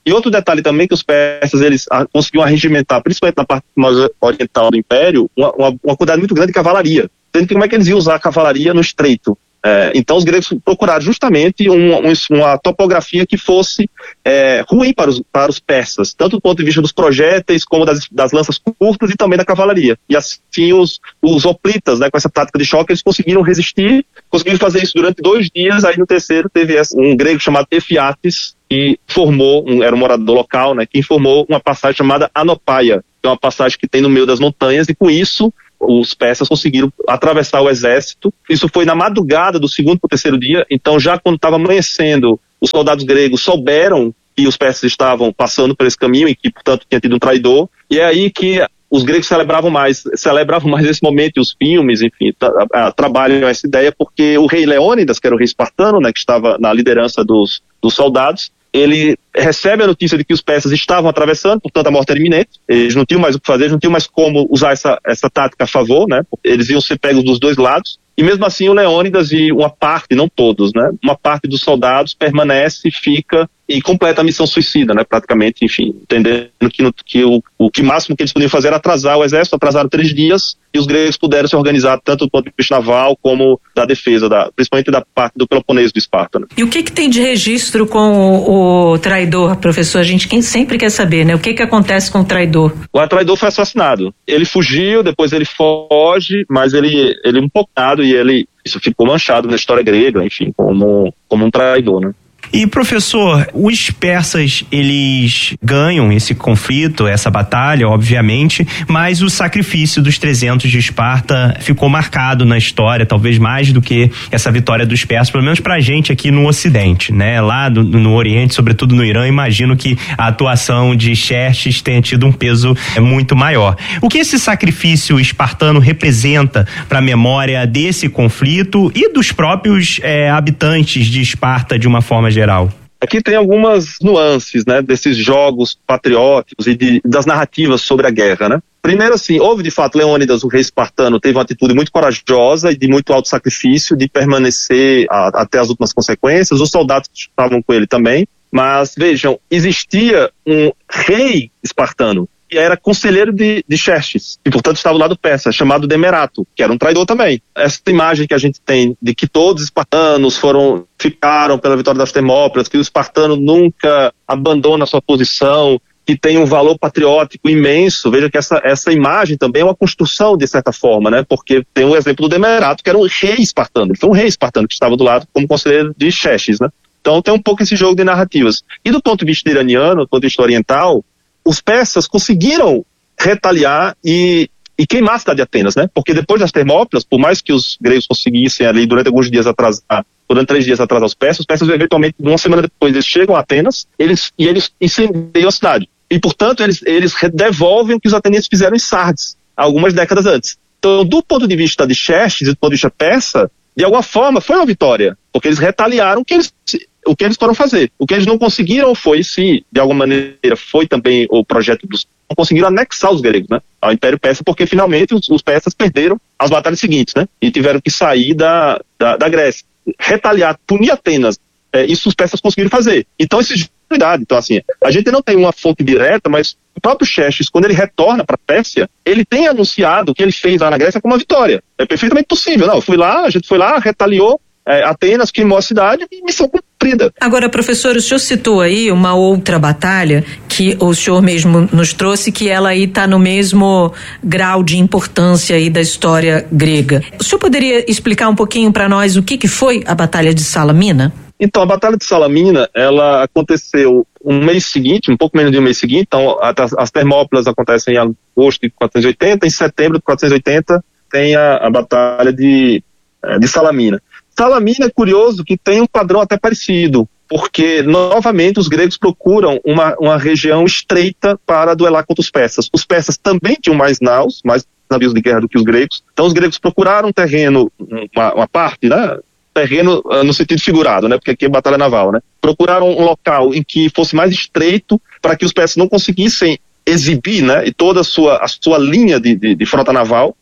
E outro detalhe também que os persas, eles ah, conseguiam arregimentar, principalmente na parte mais oriental do Império, uma, uma, uma quantidade muito grande de cavalaria. Sendo que como é que eles iam usar a cavalaria no estreito? É, então os gregos procuraram justamente um, um, uma topografia que fosse é, ruim para os, para os persas, tanto do ponto de vista dos projéteis como das, das lanças curtas e também da cavalaria. E assim os, os hoplitas, né, com essa tática de choque, eles conseguiram resistir, conseguiram fazer isso durante dois dias. Aí no terceiro teve um grego chamado Efiates, que formou, um, era um morador local, né, que informou uma passagem chamada Anopaia, que é uma passagem que tem no meio das montanhas, e com isso os persas conseguiram atravessar o exército. Isso foi na madrugada do segundo para o terceiro dia, então já quando estava amanhecendo, os soldados gregos souberam que os persas estavam passando por esse caminho e que, portanto, tinha tido um traidor, e é aí que os gregos celebravam mais, celebravam mais esse momento, e os filmes, enfim, tra- a, trabalham essa ideia, porque o rei Leônidas, que era o rei espartano, né, que estava na liderança dos, dos soldados, ele recebe a notícia de que os persas estavam atravessando, portanto a morte era iminente, eles não tinham mais o que fazer, eles não tinham mais como usar essa, essa tática a favor, né? Eles iam ser pegos dos dois lados, e mesmo assim o Leônidas e uma parte, não todos, né? Uma parte dos soldados permanece, fica e completa a missão suicida, né? Praticamente, enfim, entendendo que, no, que o, o que máximo que eles podiam fazer era atrasar o exército, atrasaram três dias, e os gregos puderam se organizar tanto do ponto de vista naval como da defesa, da, principalmente da parte do Peloponeso, do Esparta, né? E o que que tem de registro com o, o traidor, professor? A gente quem sempre quer saber, né? O que que acontece com o traidor? O traidor foi assassinado. Ele fugiu, depois ele foge, mas ele, ele é um pocado e ele, isso ficou manchado na história grega, enfim, como, como um traidor, né? E, professor, os persas, eles ganham esse conflito, essa batalha, obviamente, mas o sacrifício dos trezentos de Esparta ficou marcado na história, talvez mais do que essa vitória dos persas, pelo menos pra gente aqui no Ocidente, né? Lá do, no Oriente, sobretudo no Irã, imagino que a atuação de Xerxes tenha tido um peso muito maior. O que esse sacrifício espartano representa para a memória desse conflito e dos próprios é, habitantes de Esparta de uma forma geral? Aqui tem algumas nuances, né, desses jogos patrióticos e de, das narrativas sobre a guerra, né? Primeiro, assim, houve de fato Leônidas, o rei espartano, teve uma atitude muito corajosa e de muito alto sacrifício, de permanecer a, até as últimas consequências. Os soldados que estavam com ele também. Mas, vejam, existia um rei espartano que era conselheiro de, de Xerxes, e portanto estava do lado persa, chamado Demerato, que era um traidor também. Essa imagem que a gente tem de que todos os espartanos foram, ficaram pela vitória das Termópilas, que o espartano nunca abandona a sua posição, que tem um valor patriótico imenso. Veja que essa, essa imagem também é uma construção, de certa forma, né? Porque tem o exemplo do Demerato, que era um rei espartano, ele foi um rei espartano que estava do lado como conselheiro de Xerxes, né? Então tem um pouco esse jogo de narrativas. E do ponto de vista iraniano, do ponto de vista oriental, os persas conseguiram retaliar e, e queimar a cidade de Atenas, né? Porque depois das Termópilas, por mais que os gregos conseguissem ali durante alguns dias atrasar, durante três dias atrasar os persas, os persas eventualmente, uma semana depois, eles chegam a Atenas eles, e eles incendiam a cidade. E, portanto, eles, eles devolvem o que os atenienses fizeram em Sardes, algumas décadas antes. Então, do ponto de vista de Xerxes e do ponto de vista persa, de alguma forma foi uma vitória, porque eles retaliaram o que eles... o que eles foram fazer. O que eles não conseguiram foi, se de alguma maneira foi também o projeto dos... não conseguiram anexar os gregos, né, ao Império Persa, porque finalmente os, os persas perderam as batalhas seguintes, né, e tiveram que sair da, da, da Grécia. Retaliar, punir Atenas, é, isso os persas conseguiram fazer. Então, esses cuidado. Então, assim, a gente não tem uma fonte direta, mas o próprio Xerxes, quando ele retorna para a Pérsia, ele tem anunciado o que ele fez lá na Grécia como uma vitória. É perfeitamente possível. Não, eu fui lá, a gente foi lá, retaliou, é, Atenas queimou a cidade e missão cumprida. Agora, professor, o senhor citou aí uma outra batalha que o senhor mesmo nos trouxe, que ela aí está no mesmo grau de importância aí da história grega. O senhor poderia explicar um pouquinho para nós o que, que foi a Batalha de Salamina? Então, a Batalha de Salamina, ela aconteceu um mês seguinte, um pouco menos de um mês seguinte. Então, as, as Termópilas acontecem em agosto de quatrocentos e oitenta, em setembro de quatrocentos e oitenta tem a, a Batalha de, de Salamina. Salamina é curioso que tem um padrão até parecido, porque, novamente, os gregos procuram uma, uma região estreita para duelar contra os persas. Os persas também tinham mais naus, mais navios de guerra do que os gregos. Então, os gregos procuraram um terreno, uma, uma parte, né? Terreno uh, no sentido figurado, né? Porque aqui é batalha naval, né? Procuraram um local em que fosse mais estreito para que os persas não conseguissem exibir, né? E toda a sua, a sua linha de, de, de frota naval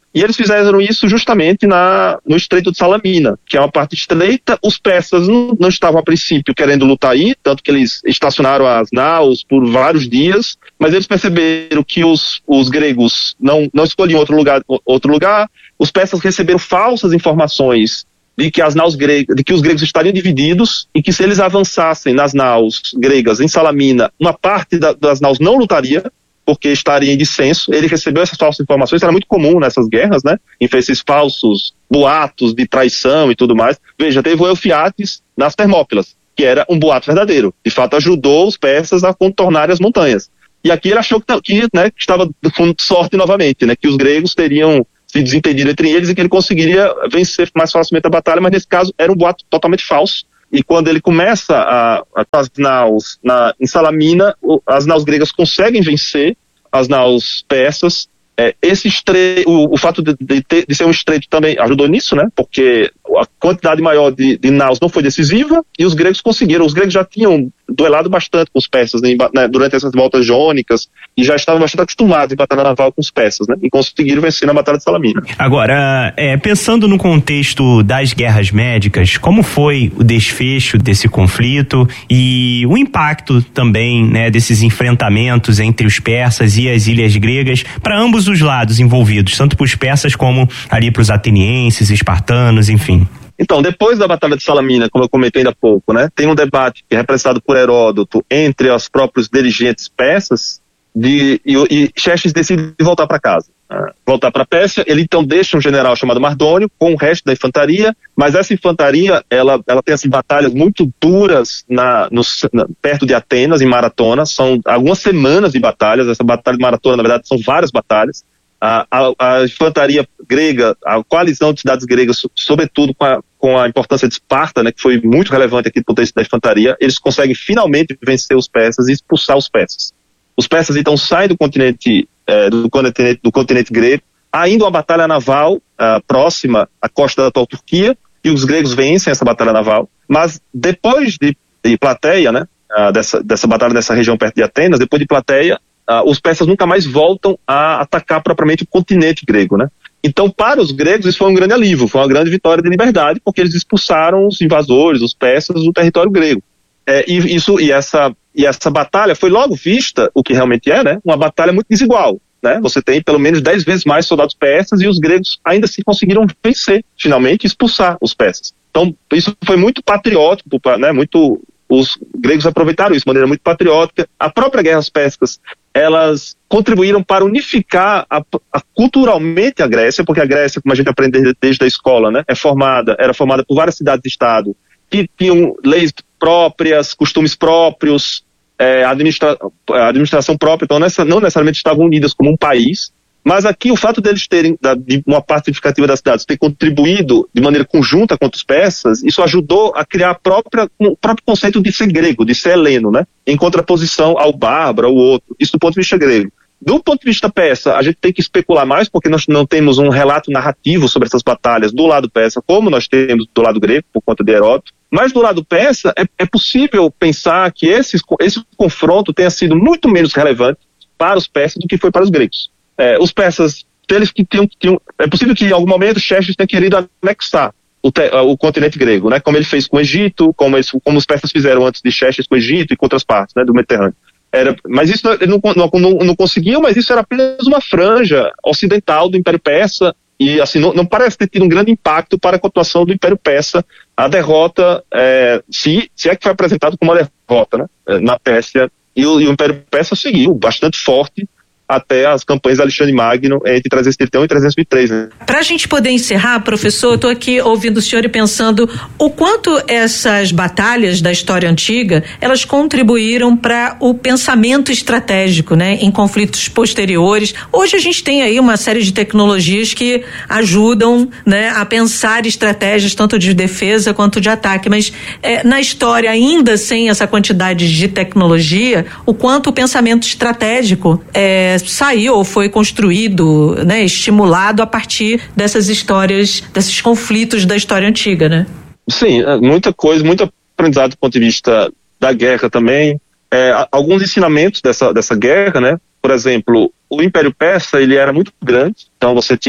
E eles fizeram isso justamente na, no Estreito de Salamina, que é uma parte estreita. Os persas não, não estavam a princípio querendo lutar aí, tanto que eles estacionaram as naus por vários dias, mas eles perceberam que os, os gregos não, não escolhiam outro lugar, outro lugar. Os persas receberam falsas informações de que, as naus gregas, de que os gregos estariam divididos e que se eles avançassem nas naus gregas em Salamina, uma parte da, das naus não lutaria, porque estaria em dissenso. Ele recebeu essas falsas informações, era muito comum nessas guerras, né? Em esses falsos boatos de traição e tudo mais. Veja, teve o Eufrates nas Termópilas, que era um boato verdadeiro. De fato, ajudou os persas a contornarem as montanhas. E aqui ele achou que, que, né, que estava com sorte novamente, né? Que os gregos teriam se desentendido entre eles e que ele conseguiria vencer mais facilmente a batalha, mas nesse caso era um boato totalmente falso. E quando ele começa a, a as naus na, em Salamina, o, as naus gregas conseguem vencer as naus persas. É, esse estre, o, o fato de, de, ter, de ser um estreito também ajudou nisso, né? Porque a quantidade maior de, de naus não foi decisiva e os gregos conseguiram. Os gregos já tinham duelado bastante com os persas, né, durante essas voltas jônicas, e já estavam bastante acostumados em batalha naval com os persas, né? E conseguiram vencer na Batalha de Salamina. Agora, é, pensando no contexto das guerras médicas, como foi o desfecho desse conflito e o impacto também, né, desses enfrentamentos entre os persas e as ilhas gregas para ambos os lados envolvidos, tanto para os persas como ali para os atenienses, espartanos, enfim? Então, depois da Batalha de Salamina, como eu comentei ainda há pouco, né, tem um debate que é representado por Heródoto entre os próprios dirigentes persas, de, e, e Xerxes decide voltar para casa. Uh, voltar para a Pérsia. Ele então deixa um general chamado Mardônio com o resto da infantaria, mas essa infantaria ela, ela tem assim, batalhas muito duras na, no, na, perto de Atenas, em Maratona. São algumas semanas de batalhas. Essa batalha de Maratona, na verdade, são várias batalhas. A, a, a infantaria grega, a coalizão de cidades gregas, sobretudo com a, com a importância de Esparta, né, que foi muito relevante aqui no contexto da infantaria, eles conseguem finalmente vencer os persas e expulsar os persas. Os persas então saem do continente, eh, do, continente do continente grego, há ainda uma batalha naval uh, próxima à costa da atual Turquia, e os gregos vencem essa batalha naval, mas depois de, de Plateia, né, uh, dessa, dessa batalha nessa região perto de Atenas, depois de Plateia, Uh, os persas nunca mais voltam a atacar propriamente o continente grego, né? Então, para os gregos, isso foi um grande alívio, foi uma grande vitória de liberdade, porque eles expulsaram os invasores, os persas, do território grego. É, e, isso, e, essa, e essa batalha foi logo vista, o que realmente é, né? Uma batalha muito desigual, né? Você tem pelo menos dez vezes mais soldados persas e os gregos ainda assim conseguiram vencer, finalmente, expulsar os persas. Então, isso foi muito patriótico, né? Muito... Os gregos aproveitaram isso de maneira muito patriótica. A própria guerra às persas, elas contribuíram para unificar a, a, culturalmente a Grécia, porque a Grécia, como a gente aprende desde, desde a escola, né, é formada, era formada por várias cidades-estado que tinham leis próprias, costumes próprios, é, administra, administração própria, então nessa, não necessariamente estavam unidas como um país. Mas aqui o fato deles terem, da, de uma parte significativa das cidades, ter contribuído de maneira conjunta contra os persas, isso ajudou a criar a própria, o próprio conceito de ser grego, de ser heleno, né? Em contraposição ao bárbaro, ao outro. Isso do ponto de vista grego. Do ponto de vista persa, a gente tem que especular mais, porque nós não temos um relato narrativo sobre essas batalhas do lado persa, como nós temos do lado grego, por conta de Heródoto. Mas do lado persa, é, é possível pensar que esse, esse confronto tenha sido muito menos relevante para os persas do que foi para os gregos. É, os persas, eles que tinham, tinham, é possível que em algum momento Xerxes tenha querido anexar o, te, o continente grego, né? Como ele fez com o Egito, como, eles, como os persas fizeram antes de Xerxes com o Egito e com outras partes, né, do Mediterrâneo. Era, mas isso ele não, não, não, não conseguiu, mas isso era apenas uma franja ocidental do Império Persa, e assim, não, não parece ter tido um grande impacto para a continuação do Império Persa. A derrota, é, se, se é que foi apresentado como uma derrota, né, na Pérsia, e o, e o Império Persa seguiu bastante forte até as campanhas de Alexandre Magno entre trezentos e trinta e um e trezentos e três. Né? Para a gente poder encerrar, professor, eu estou aqui ouvindo o senhor e pensando o quanto essas batalhas da história antiga, elas contribuíram para o pensamento estratégico, né, em conflitos posteriores. Hoje a gente tem aí uma série de tecnologias que ajudam, né, a pensar estratégias tanto de defesa quanto de ataque, mas é, na história, ainda sem essa quantidade de tecnologia, o quanto o pensamento estratégico é, saiu ou foi construído, né, estimulado a partir dessas histórias, desses conflitos da história antiga, né? Sim, muita coisa, muito aprendizado do ponto de vista da guerra também. É, alguns ensinamentos dessa, dessa guerra, né? Por exemplo, o Império Persa, ele era muito grande, então você tinha aí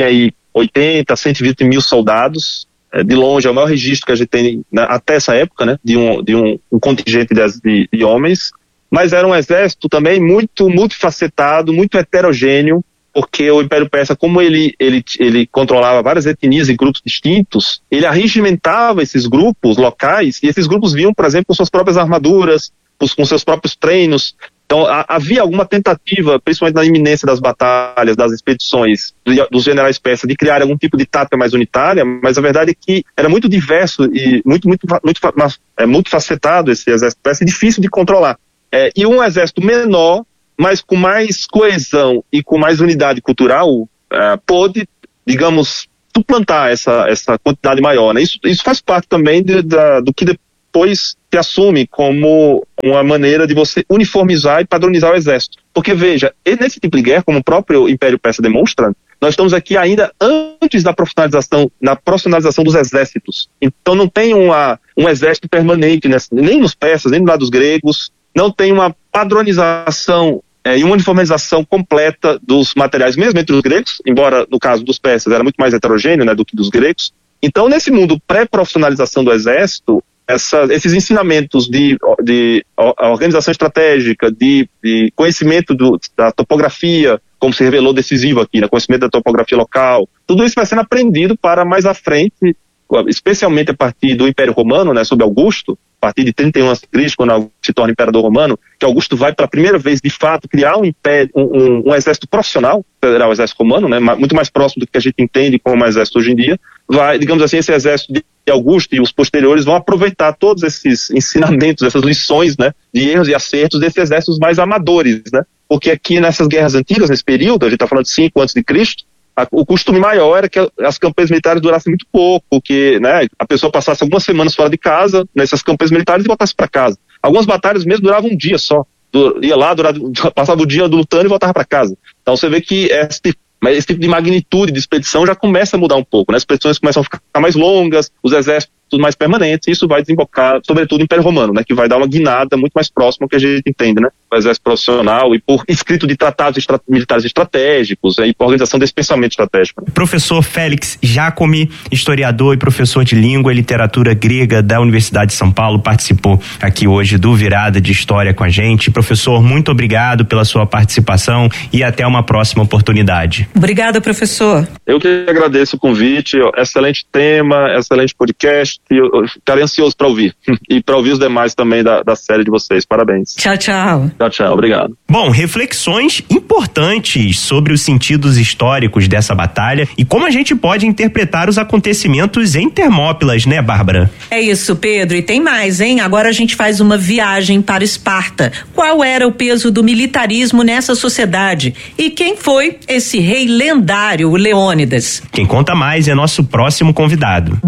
oitenta, cento e vinte mil soldados. É, de longe é o maior registro que a gente tem, né, até essa época, né, de um, de um, um contingente de, de, de homens. Mas era um exército também muito multifacetado, muito heterogêneo, porque o Império Persa, como ele, ele, ele controlava várias etnias e grupos distintos, ele arregimentava esses grupos locais, e esses grupos vinham, por exemplo, com suas próprias armaduras, com seus próprios treinos. Então a, havia alguma tentativa, principalmente na iminência das batalhas, das expedições de, dos generais persas, de criar algum tipo de tática mais unitária, mas a verdade é que era muito diverso e muito, muito, muito, é, multifacetado esse exército persa e difícil de controlar. É, e um exército menor, mas com mais coesão e com mais unidade cultural, é, pôde, digamos, suplantar essa, essa quantidade maior, né? Isso, isso faz parte também de, da, do que depois se assume como uma maneira de você uniformizar e padronizar o exército. Porque, veja, nesse tipo de guerra, como o próprio Império Persa demonstra, nós estamos aqui ainda antes da profissionalização, na profissionalização dos exércitos. Então não tem uma, um exército permanente, né? Nem nos persas, nem do lado dos gregos. Não tem uma padronização é, e uma uniformização completa dos materiais, mesmo entre os gregos, embora no caso dos persas era muito mais heterogêneo, né, do que dos gregos. Então, nesse mundo pré-profissionalização do exército, essa, esses ensinamentos de, de organização estratégica, de, de conhecimento do, da topografia, como se revelou decisivo aqui, né, conhecimento da topografia local, tudo isso vai sendo aprendido para mais à frente, especialmente a partir do Império Romano, né, sob Augusto, a partir de trinta e um antes de Cristo, quando Augusto se torna imperador romano, que Augusto vai pela primeira vez, de fato, criar um, império, um, um, um exército profissional, será o exército romano, né, muito mais próximo do que a gente entende como exército hoje em dia. Vai, digamos assim, esse exército de Augusto e os posteriores vão aproveitar todos esses ensinamentos, essas lições, né, de erros e acertos desses exércitos mais amadores, né, porque aqui nessas guerras antigas, nesse período, a gente está falando de cinco antes de Cristo, o costume maior era que as campanhas militares durassem muito pouco, que, né, a pessoa passasse algumas semanas fora de casa, nessas campanhas militares, e voltasse para casa. Algumas batalhas mesmo duravam um dia só. Ia lá, durava, passava o dia lutando e voltava para casa. Então você vê que esse, esse tipo de magnitude de expedição já começa a mudar um pouco, né? As expedições começam a ficar mais longas, os exércitos mais permanentes, e isso vai desembocar, sobretudo, no Império Romano, né, que vai dar uma guinada muito mais próxima ao que a gente entende, né, o exército profissional e por escrito de tratados estra- militares estratégicos, é, e por organização desse pensamento estratégico. Professor Félix Jacome, historiador e professor de língua e literatura grega da Universidade de São Paulo, participou aqui hoje do Virada de História com a gente. Professor, muito obrigado pela sua participação e até uma próxima oportunidade. Obrigada, professor. Eu que agradeço o convite, excelente tema, excelente podcast. E eu ficarei ansioso para ouvir. E para ouvir os demais também da, da série de vocês. Parabéns. Tchau, tchau. Tchau, tchau. Obrigado. Bom, reflexões importantes sobre os sentidos históricos dessa batalha e como a gente pode interpretar os acontecimentos em Termópilas, né, Bárbara? É isso, Pedro. E tem mais, hein? Agora a gente faz uma viagem para Esparta. Qual era o peso do militarismo nessa sociedade? E quem foi esse rei lendário, o Leônidas? Quem conta mais é nosso próximo convidado.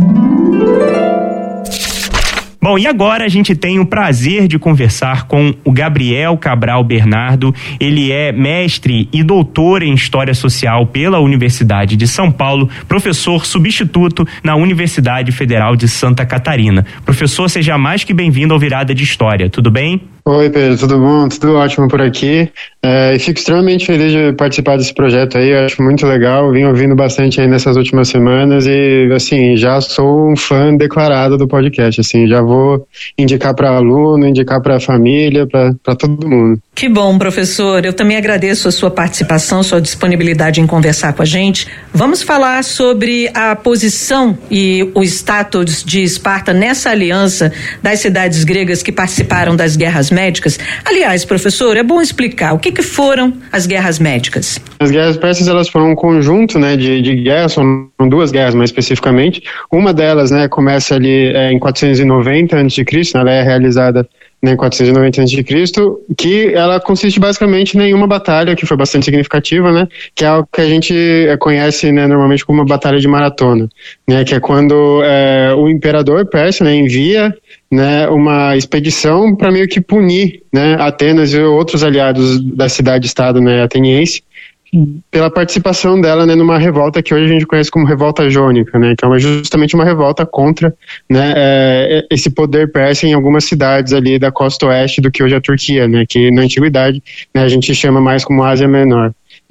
Bom, e agora a gente tem o prazer de conversar com o Gabriel Cabral Bernardo. Ele é mestre e doutor em História Social pela Universidade de São Paulo, professor substituto na Universidade Federal de Santa Catarina. Professor, seja mais que bem-vindo ao Virada de História, tudo bem? Oi, Pedro, tudo bom? Tudo ótimo por aqui. É, e fico extremamente feliz de participar desse projeto aí, eu acho muito legal, vim ouvindo bastante aí nessas últimas semanas e, assim, já sou um fã declarado do podcast, assim, já vou indicar para aluno, indicar para família, para todo mundo. Que bom, professor, eu também agradeço a sua participação, sua disponibilidade em conversar com a gente. Vamos falar sobre a posição e o status de Esparta nessa aliança das cidades gregas que participaram das guerras médicas. Aliás, professor, é bom explicar o que que foram as guerras médicas. As guerras persas, elas foram um conjunto, né, de, de guerras, são duas guerras mais especificamente. Uma delas, né, começa ali é, em quatrocentos e noventa antes de Cristo, ela é realizada em quatrocentos e noventa antes de Cristo, que ela consiste basicamente em uma batalha que foi bastante significativa, né, que é algo que a gente conhece, né, normalmente como uma batalha de maratona, né, que é quando é, o imperador persa, né, envia, né, uma expedição para meio que punir, né, Atenas e outros aliados da cidade-estado, né, ateniense, pela participação dela, né, numa revolta que hoje a gente conhece como revolta jônica, né, que é uma, justamente uma revolta contra, né, é, esse poder persa em algumas cidades ali da costa oeste do que hoje é a Turquia, né, que na antiguidade, né, a gente chama mais como Ásia Menor.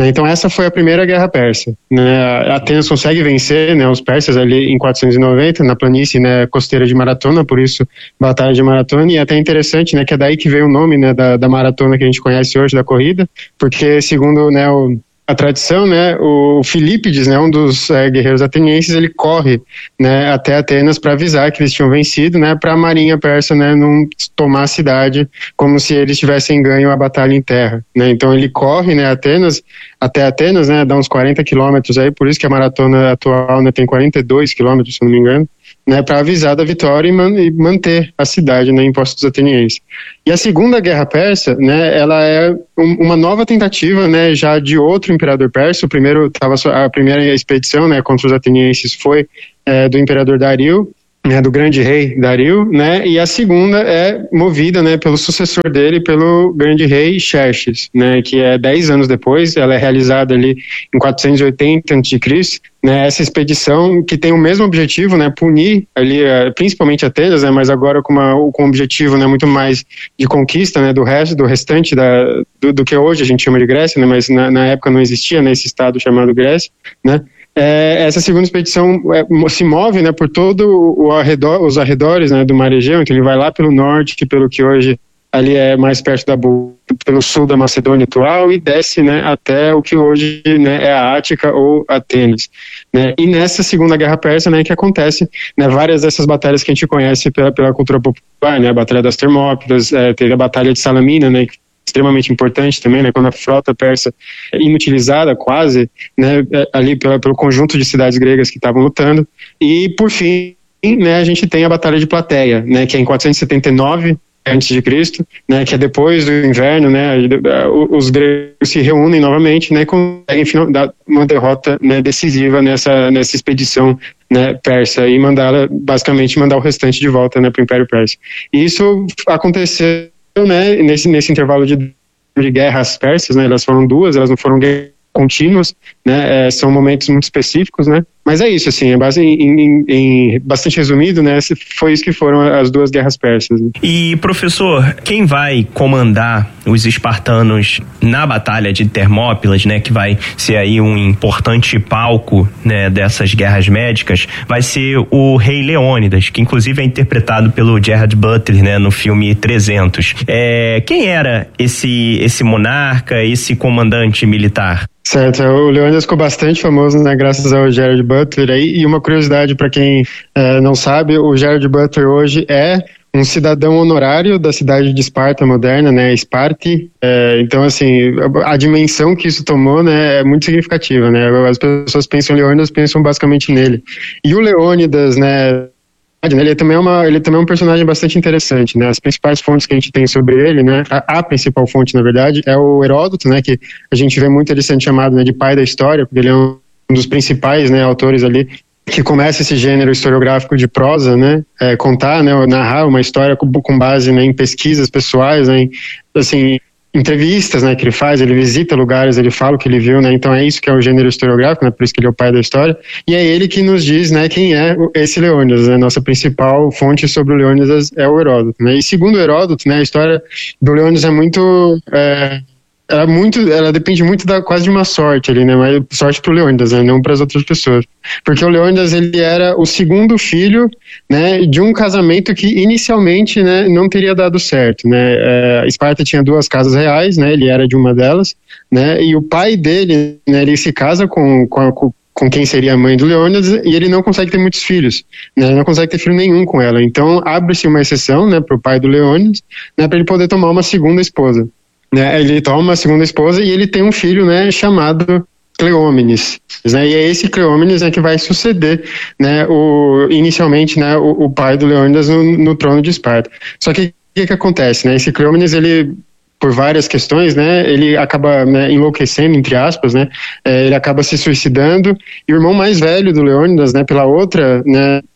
Né? Então essa foi a primeira guerra persa. Né? Atenas consegue vencer, né, os persas ali em quatrocentos e noventa, na planície, né, costeira de Maratona, por isso Batalha de Maratona, e é até interessante, né, que é daí que veio o nome, né, da, da maratona que a gente conhece hoje, da corrida, porque segundo, né, o a tradição, né, o Filípides, né, um dos é, guerreiros atenienses, ele corre, né, até Atenas para avisar que eles tinham vencido, né, para a marinha persa, né, não tomar a cidade como se eles tivessem ganho a batalha em terra, né. Então ele corre, né, Atenas, até Atenas, né, dá uns quarenta quilômetros aí, por isso que a maratona atual, né, tem quarenta e dois quilômetros, se não me engano, né, para avisar da vitória e, man- e manter a cidade, né, em posse dos atenienses. E a Segunda Guerra Persa, né, ela é um, uma nova tentativa, né, já de outro imperador persa. O primeiro tava a primeira expedição, né, contra os atenienses foi é, do imperador Dario, né, do grande rei Dario, né, e a segunda é movida, né, pelo sucessor dele, pelo grande rei Xerxes, né, que é dez anos depois. Ela é realizada ali em quatrocentos e oitenta antes de Cristo, né, essa expedição que tem o mesmo objetivo, né, punir ali, principalmente Atenas, né, mas agora com, uma, com um objetivo, né, muito mais de conquista, né, do resto, do restante da, do, do que hoje a gente chama de Grécia, né, mas na, na época não existia, né, esse estado chamado Grécia, né. É, essa segunda expedição é, se move, né, por todo o arredor, os arredores, né, do Mar Egeu. Então ele vai lá pelo norte, que pelo que hoje ali é mais perto da pelo sul da Macedônia atual, e desce, né, até o que hoje, né, é a Ática ou Atenas, né. E nessa Segunda Guerra Persa, né, que acontece, né, várias dessas batalhas que a gente conhece pela, pela cultura popular, né, a Batalha das Termópilas, é, teve a Batalha de Salamina, né, extremamente importante também, né, quando a frota persa é inutilizada quase, né, ali pela, pelo conjunto de cidades gregas que estavam lutando. E por fim, né, a gente tem a Batalha de Plateia, né, que é em quatrocentos e setenta e nove antes de Cristo, né, que é depois do inverno, né, os gregos se reúnem novamente, né, e conseguem dar uma derrota, né, decisiva nessa nessa expedição, né, persa, e mandar basicamente mandar o restante de volta, né, para o Império Persa. E isso aconteceu, né, nesse, nesse intervalo de, de guerras persas, né, elas foram duas, elas não foram guerras contínuas, né, é, são momentos muito específicos, né, mas é isso, assim, é base, em, em, em bastante resumido, né, foi isso que foram as duas guerras persas. Né. E, professor, quem vai comandar os espartanos na Batalha de Termópilas, né, que vai ser aí um importante palco, né, dessas guerras médicas, vai ser o rei Leônidas, que inclusive é interpretado pelo Gerard Butler, né, no filme trezentos. É, quem era esse, esse monarca, esse comandante militar? Certo, o Leônidas ficou bastante famoso, né, graças ao Gerard Butler aí. E uma curiosidade para quem é, não sabe, o Gerard Butler hoje é um cidadão honorário da cidade de Esparta moderna, né, Esparti. É, então, assim, a, a dimensão que isso tomou, né, é muito significativa, né. As pessoas pensam em Leônidas, pensam basicamente nele. E o Leônidas, né, ele também é uma, ele também é um personagem bastante interessante, né? As principais fontes que a gente tem sobre ele, né? A, a principal fonte, na verdade, é o Heródoto, né? Que a gente vê muito ele sendo chamado, né, de pai da história, porque ele é um dos principais, né, autores ali que começa esse gênero historiográfico de prosa, né? É, contar, né? Narrar uma história com, com base, né, em pesquisas pessoais, né? Em, assim, entrevistas, né, que ele faz, ele visita lugares, ele fala o que ele viu, né, então é isso que é o gênero historiográfico, né, por isso que ele é o pai da história, e é ele que nos diz, né, quem é esse Leônidas, né, nossa principal fonte sobre o Leônidas é o Heródoto, né, e segundo o Heródoto, né, a história do Leônidas é muito... É, ela, muito, ela depende muito da quase de uma sorte ali, né, mas sorte pro Leônidas, né, não para as outras pessoas, porque o Leônidas, ele era o segundo filho, né, de um casamento que inicialmente, né, não teria dado certo, né, é, Esparta tinha duas casas reais, né, ele era de uma delas, né, e o pai dele, né, ele se casa com, com a, com com quem seria a mãe do Leônidas, e ele não consegue ter muitos filhos, né? Ele não consegue ter filho nenhum com ela, então abre-se uma exceção, né, para o pai do Leônidas, né, para ele poder tomar uma segunda esposa, né? Ele toma uma segunda esposa e ele tem um filho, né, chamado Cleómenes, né? E é esse Cleómenes, né, que vai suceder, né, o, inicialmente, né, o, o pai do Leônidas no, no trono de Esparta. Só que o que, que acontece, né? Esse Cleómenes, ele, por várias questões, né, ele acaba, né, enlouquecendo, entre aspas, né, é, ele acaba se suicidando, e o irmão mais velho do Leônidas, né, pela outra, né,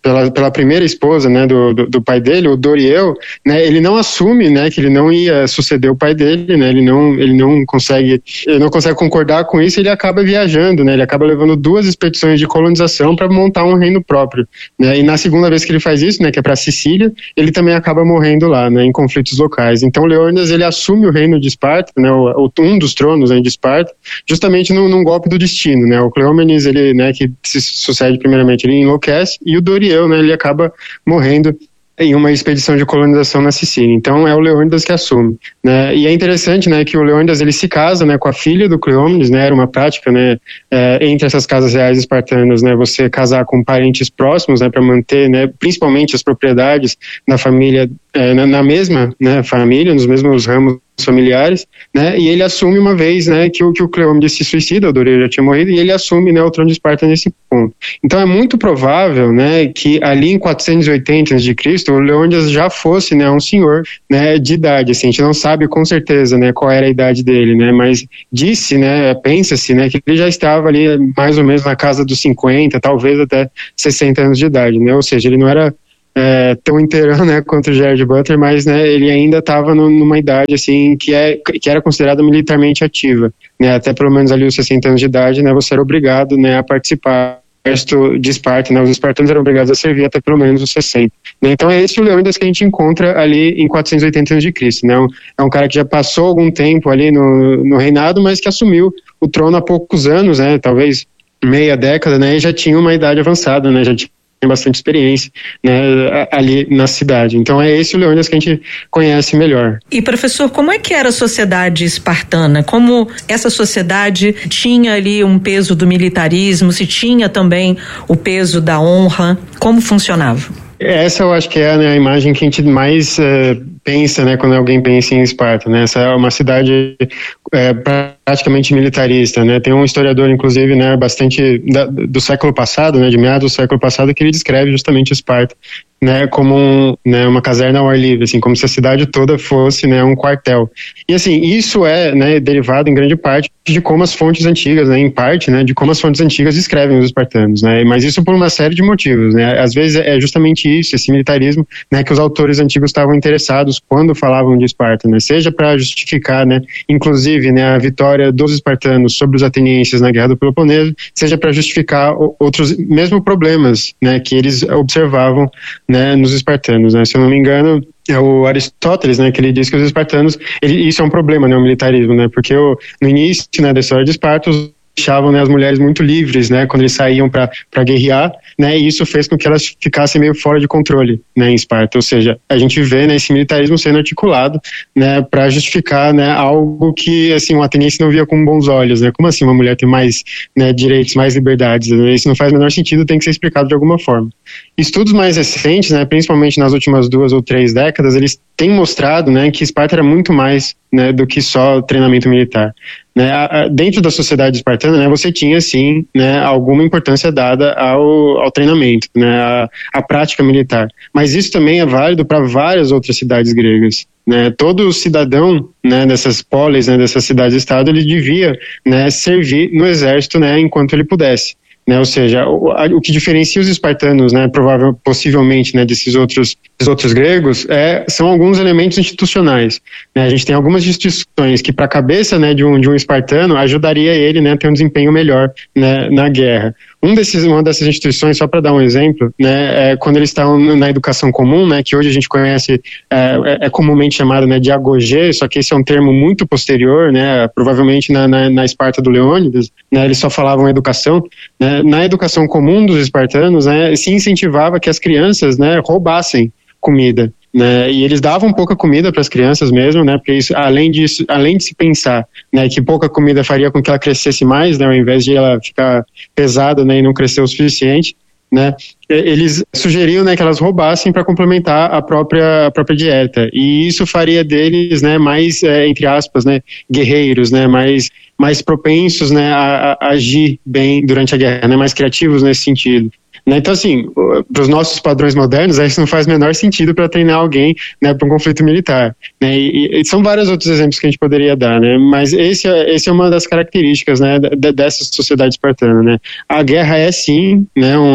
pela, pela primeira esposa, né, do, do, do pai dele, o Doriel, né, ele não assume, né, que ele não ia suceder o pai dele, né, ele não, ele não consegue, ele não consegue concordar com isso, ele acaba viajando, né, ele acaba levando duas expedições de colonização para montar um reino próprio, né, e na segunda vez que ele faz isso, né, que é para Sicília, ele também acaba morrendo lá, né, em conflitos locais. Então Leônidas, ele assume o reino de Esparta, né, o, um dos tronos, né, de Esparta, justamente num, num golpe do destino, né, o Cleómenes, ele, né, que se sucede primeiramente, ele enlouquece, e o Doriel, né, ele acaba morrendo em uma expedição de colonização na Sicília. Então é o Leônidas que assume, né? E é interessante, né, que o Leônidas, ele se casa, né, com a filha do Cleómenes, né? Era uma prática, né, é, entre essas casas reais espartanas, né, você casar com parentes próximos, né, para manter, né, principalmente as propriedades da família é, na, na mesma, né, família, nos mesmos ramos familiares, né, e ele assume uma vez, né, que o, que o Cleómenes se suicida, o Doriel já tinha morrido, e ele assume, né, o trono de Esparta nesse ponto. Então é muito provável, né, que ali em quatrocentos e oitenta antes de Cristo o Leônidas já fosse, né, um senhor, né, de idade, assim, a gente não sabe com certeza, né, qual era a idade dele, né, mas disse, né, pensa-se, né, que ele já estava ali mais ou menos na casa dos cinquenta, talvez até sessenta anos de idade, né, ou seja, ele não era É, tão inteirão, né, quanto o Gerard Butler, mas, né, ele ainda estava numa idade, assim, que, é, que era considerada militarmente ativa, né, até pelo menos ali os sessenta anos de idade, né, você era obrigado, né, a participar de Esparta, né, os espartanos eram obrigados a servir até pelo menos os sessenta, né, então é esse o Leônidas que a gente encontra ali em quatrocentos e oitenta antes de Cristo, né, é um cara que já passou algum tempo ali no, no reinado, mas que assumiu o trono há poucos anos, né, talvez meia década, né, e já tinha uma idade avançada, né, já tinha bastante experiência, né, ali na cidade. Então é esse o Leônidas que a gente conhece melhor. E professor, como é que era a sociedade espartana? Como essa sociedade tinha ali um peso do militarismo, se tinha também o peso da honra? Como funcionava? Essa eu acho que é, né, a imagem que a gente mais é, pensa, né, quando alguém pensa em Esparta, né? Essa é uma cidade é, praticamente militarista, né? Tem um historiador, inclusive, né, bastante da, do século passado, né, de meados do século passado, que ele descreve justamente Esparta, né, como um, né, uma caserna ao ar livre, assim, como se a cidade toda fosse, né, um quartel. E assim, isso é, né, derivado em grande parte de como as fontes antigas, né, em parte, né, de como as fontes antigas descrevem os espartanos, né, mas isso por uma série de motivos, né, às vezes é justamente isso, esse militarismo, né, que os autores antigos estavam interessados quando falavam de Esparta, né, seja para justificar, né, inclusive, né, a vitória dos espartanos sobre os atenienses na Guerra do Peloponeso, seja para justificar outros, mesmo problemas, né, que eles observavam, né, nos espartanos, né, se eu não me engano, é o Aristóteles, né, que ele diz que os espartanos, ele, isso é um problema, né, o militarismo, né, porque o, no início, né, da história de Esparta, os deixavam, né, as mulheres muito livres, né, quando eles saíam para guerrear, né, e isso fez com que elas ficassem meio fora de controle, né, em Esparta. Ou seja, a gente vê, né, esse militarismo sendo articulado, né, para justificar, né, algo que, assim, um ateniense não via com bons olhos, né, como assim uma mulher tem mais, né, direitos, mais liberdades, né? Isso não faz o menor sentido, tem que ser explicado de alguma forma. Estudos mais recentes, né, principalmente nas últimas duas ou três décadas, eles têm mostrado, né, que Esparta era muito mais, né, do que só treinamento militar. Né, a, a, dentro da sociedade espartana, né, você tinha sim, né, alguma importância dada ao, ao treinamento, né, a, a prática militar, mas isso também é válido para várias outras cidades gregas, né, todo cidadão, né, dessas polis, né, dessas cidades-estado, ele devia, né, servir no exército, né, enquanto ele pudesse. Né, ou seja, o, a, o que diferencia os espartanos, né, provável, possivelmente, né, desses outros, desses outros gregos, é, são alguns elementos institucionais. Né, a gente tem algumas instituições que, para a cabeça, né, de um, de um espartano, ajudaria ele, né, a ter um desempenho melhor, né, na guerra. Um desses, uma dessas instituições, só para dar um exemplo, né, é quando eles estão na educação comum, né, que hoje a gente conhece, é, é comumente chamado, né, de agogê, só que esse é um termo muito posterior, né, provavelmente na, na, na Esparta do Leônidas, né, eles só falavam educação, né. Na educação comum dos espartanos, né, se incentivava que as crianças, né, roubassem comida, né, e eles davam pouca comida para as crianças mesmo, né, porque isso, além disso, além de se pensar, né, que pouca comida faria com que ela crescesse mais, né, ao invés de ela ficar pesada, né, e não crescer o suficiente, né, eles sugeriam, né, que elas roubassem para complementar a própria, a própria dieta, e isso faria deles, né, mais, é, entre aspas, né, guerreiros, né, mais, mais propensos, né, a, a agir bem durante a guerra, né, mais criativos nesse sentido. Né, então, assim, para os nossos padrões modernos, isso não faz o menor sentido para treinar alguém, né, para um conflito militar. Né, e, e são vários outros exemplos que a gente poderia dar, né, mas esse é, esse é uma das características, né, dessa sociedade espartana. Né. A guerra é, sim, né, um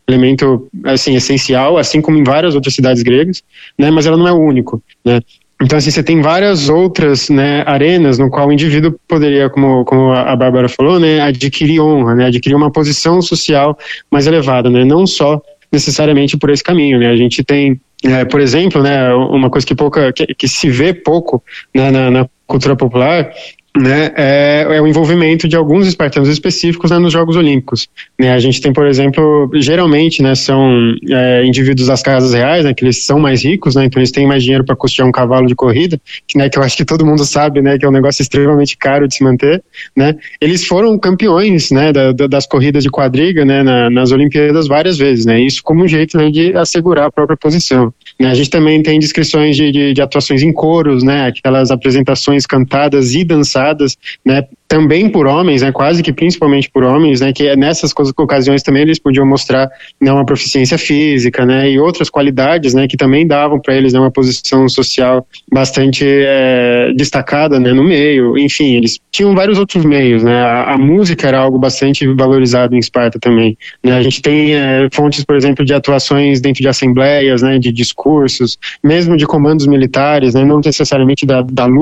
elemento, assim, essencial, assim como em várias outras cidades gregas, né, mas ela não é o único, né. Então, assim, você tem várias outras, né, arenas no qual o indivíduo poderia, como, como a Bárbara falou, né, adquirir honra, né, adquirir uma posição social mais elevada, né, não só necessariamente por esse caminho, né. A gente tem, é, por exemplo, né, uma coisa que, pouca, que, que se vê pouco, né, na, na cultura popular, né, é, é o envolvimento de alguns espartanos específicos, né, nos Jogos Olímpicos, né. A gente tem, por exemplo, geralmente, né, são é, indivíduos das casas reais, né, que eles são mais ricos, né, então eles têm mais dinheiro para custear um cavalo de corrida, que, né, que eu acho que todo mundo sabe, né, que é um negócio extremamente caro de se manter, né. Eles foram campeões, né, da, da, das corridas de quadriga, né, na, nas Olimpíadas várias vezes, né, isso como um jeito, né, de assegurar a própria posição, né. A gente também tem descrições de, de, de atuações em coros, né, aquelas apresentações cantadas e dançadas, né, também por homens, né, quase que principalmente por homens, né, que nessas ocasiões também eles podiam mostrar, né, uma proficiência física, né, e outras qualidades, né, que também davam para eles, né, uma posição social bastante é, destacada, né, no meio. Enfim, eles tinham vários outros meios, né, a, a música era algo bastante valorizado em Esparta também, né. A gente tem é, fontes, por exemplo, de atuações dentro de assembleias, né, de discursos, mesmo de comandos militares, né, não necessariamente da, da luta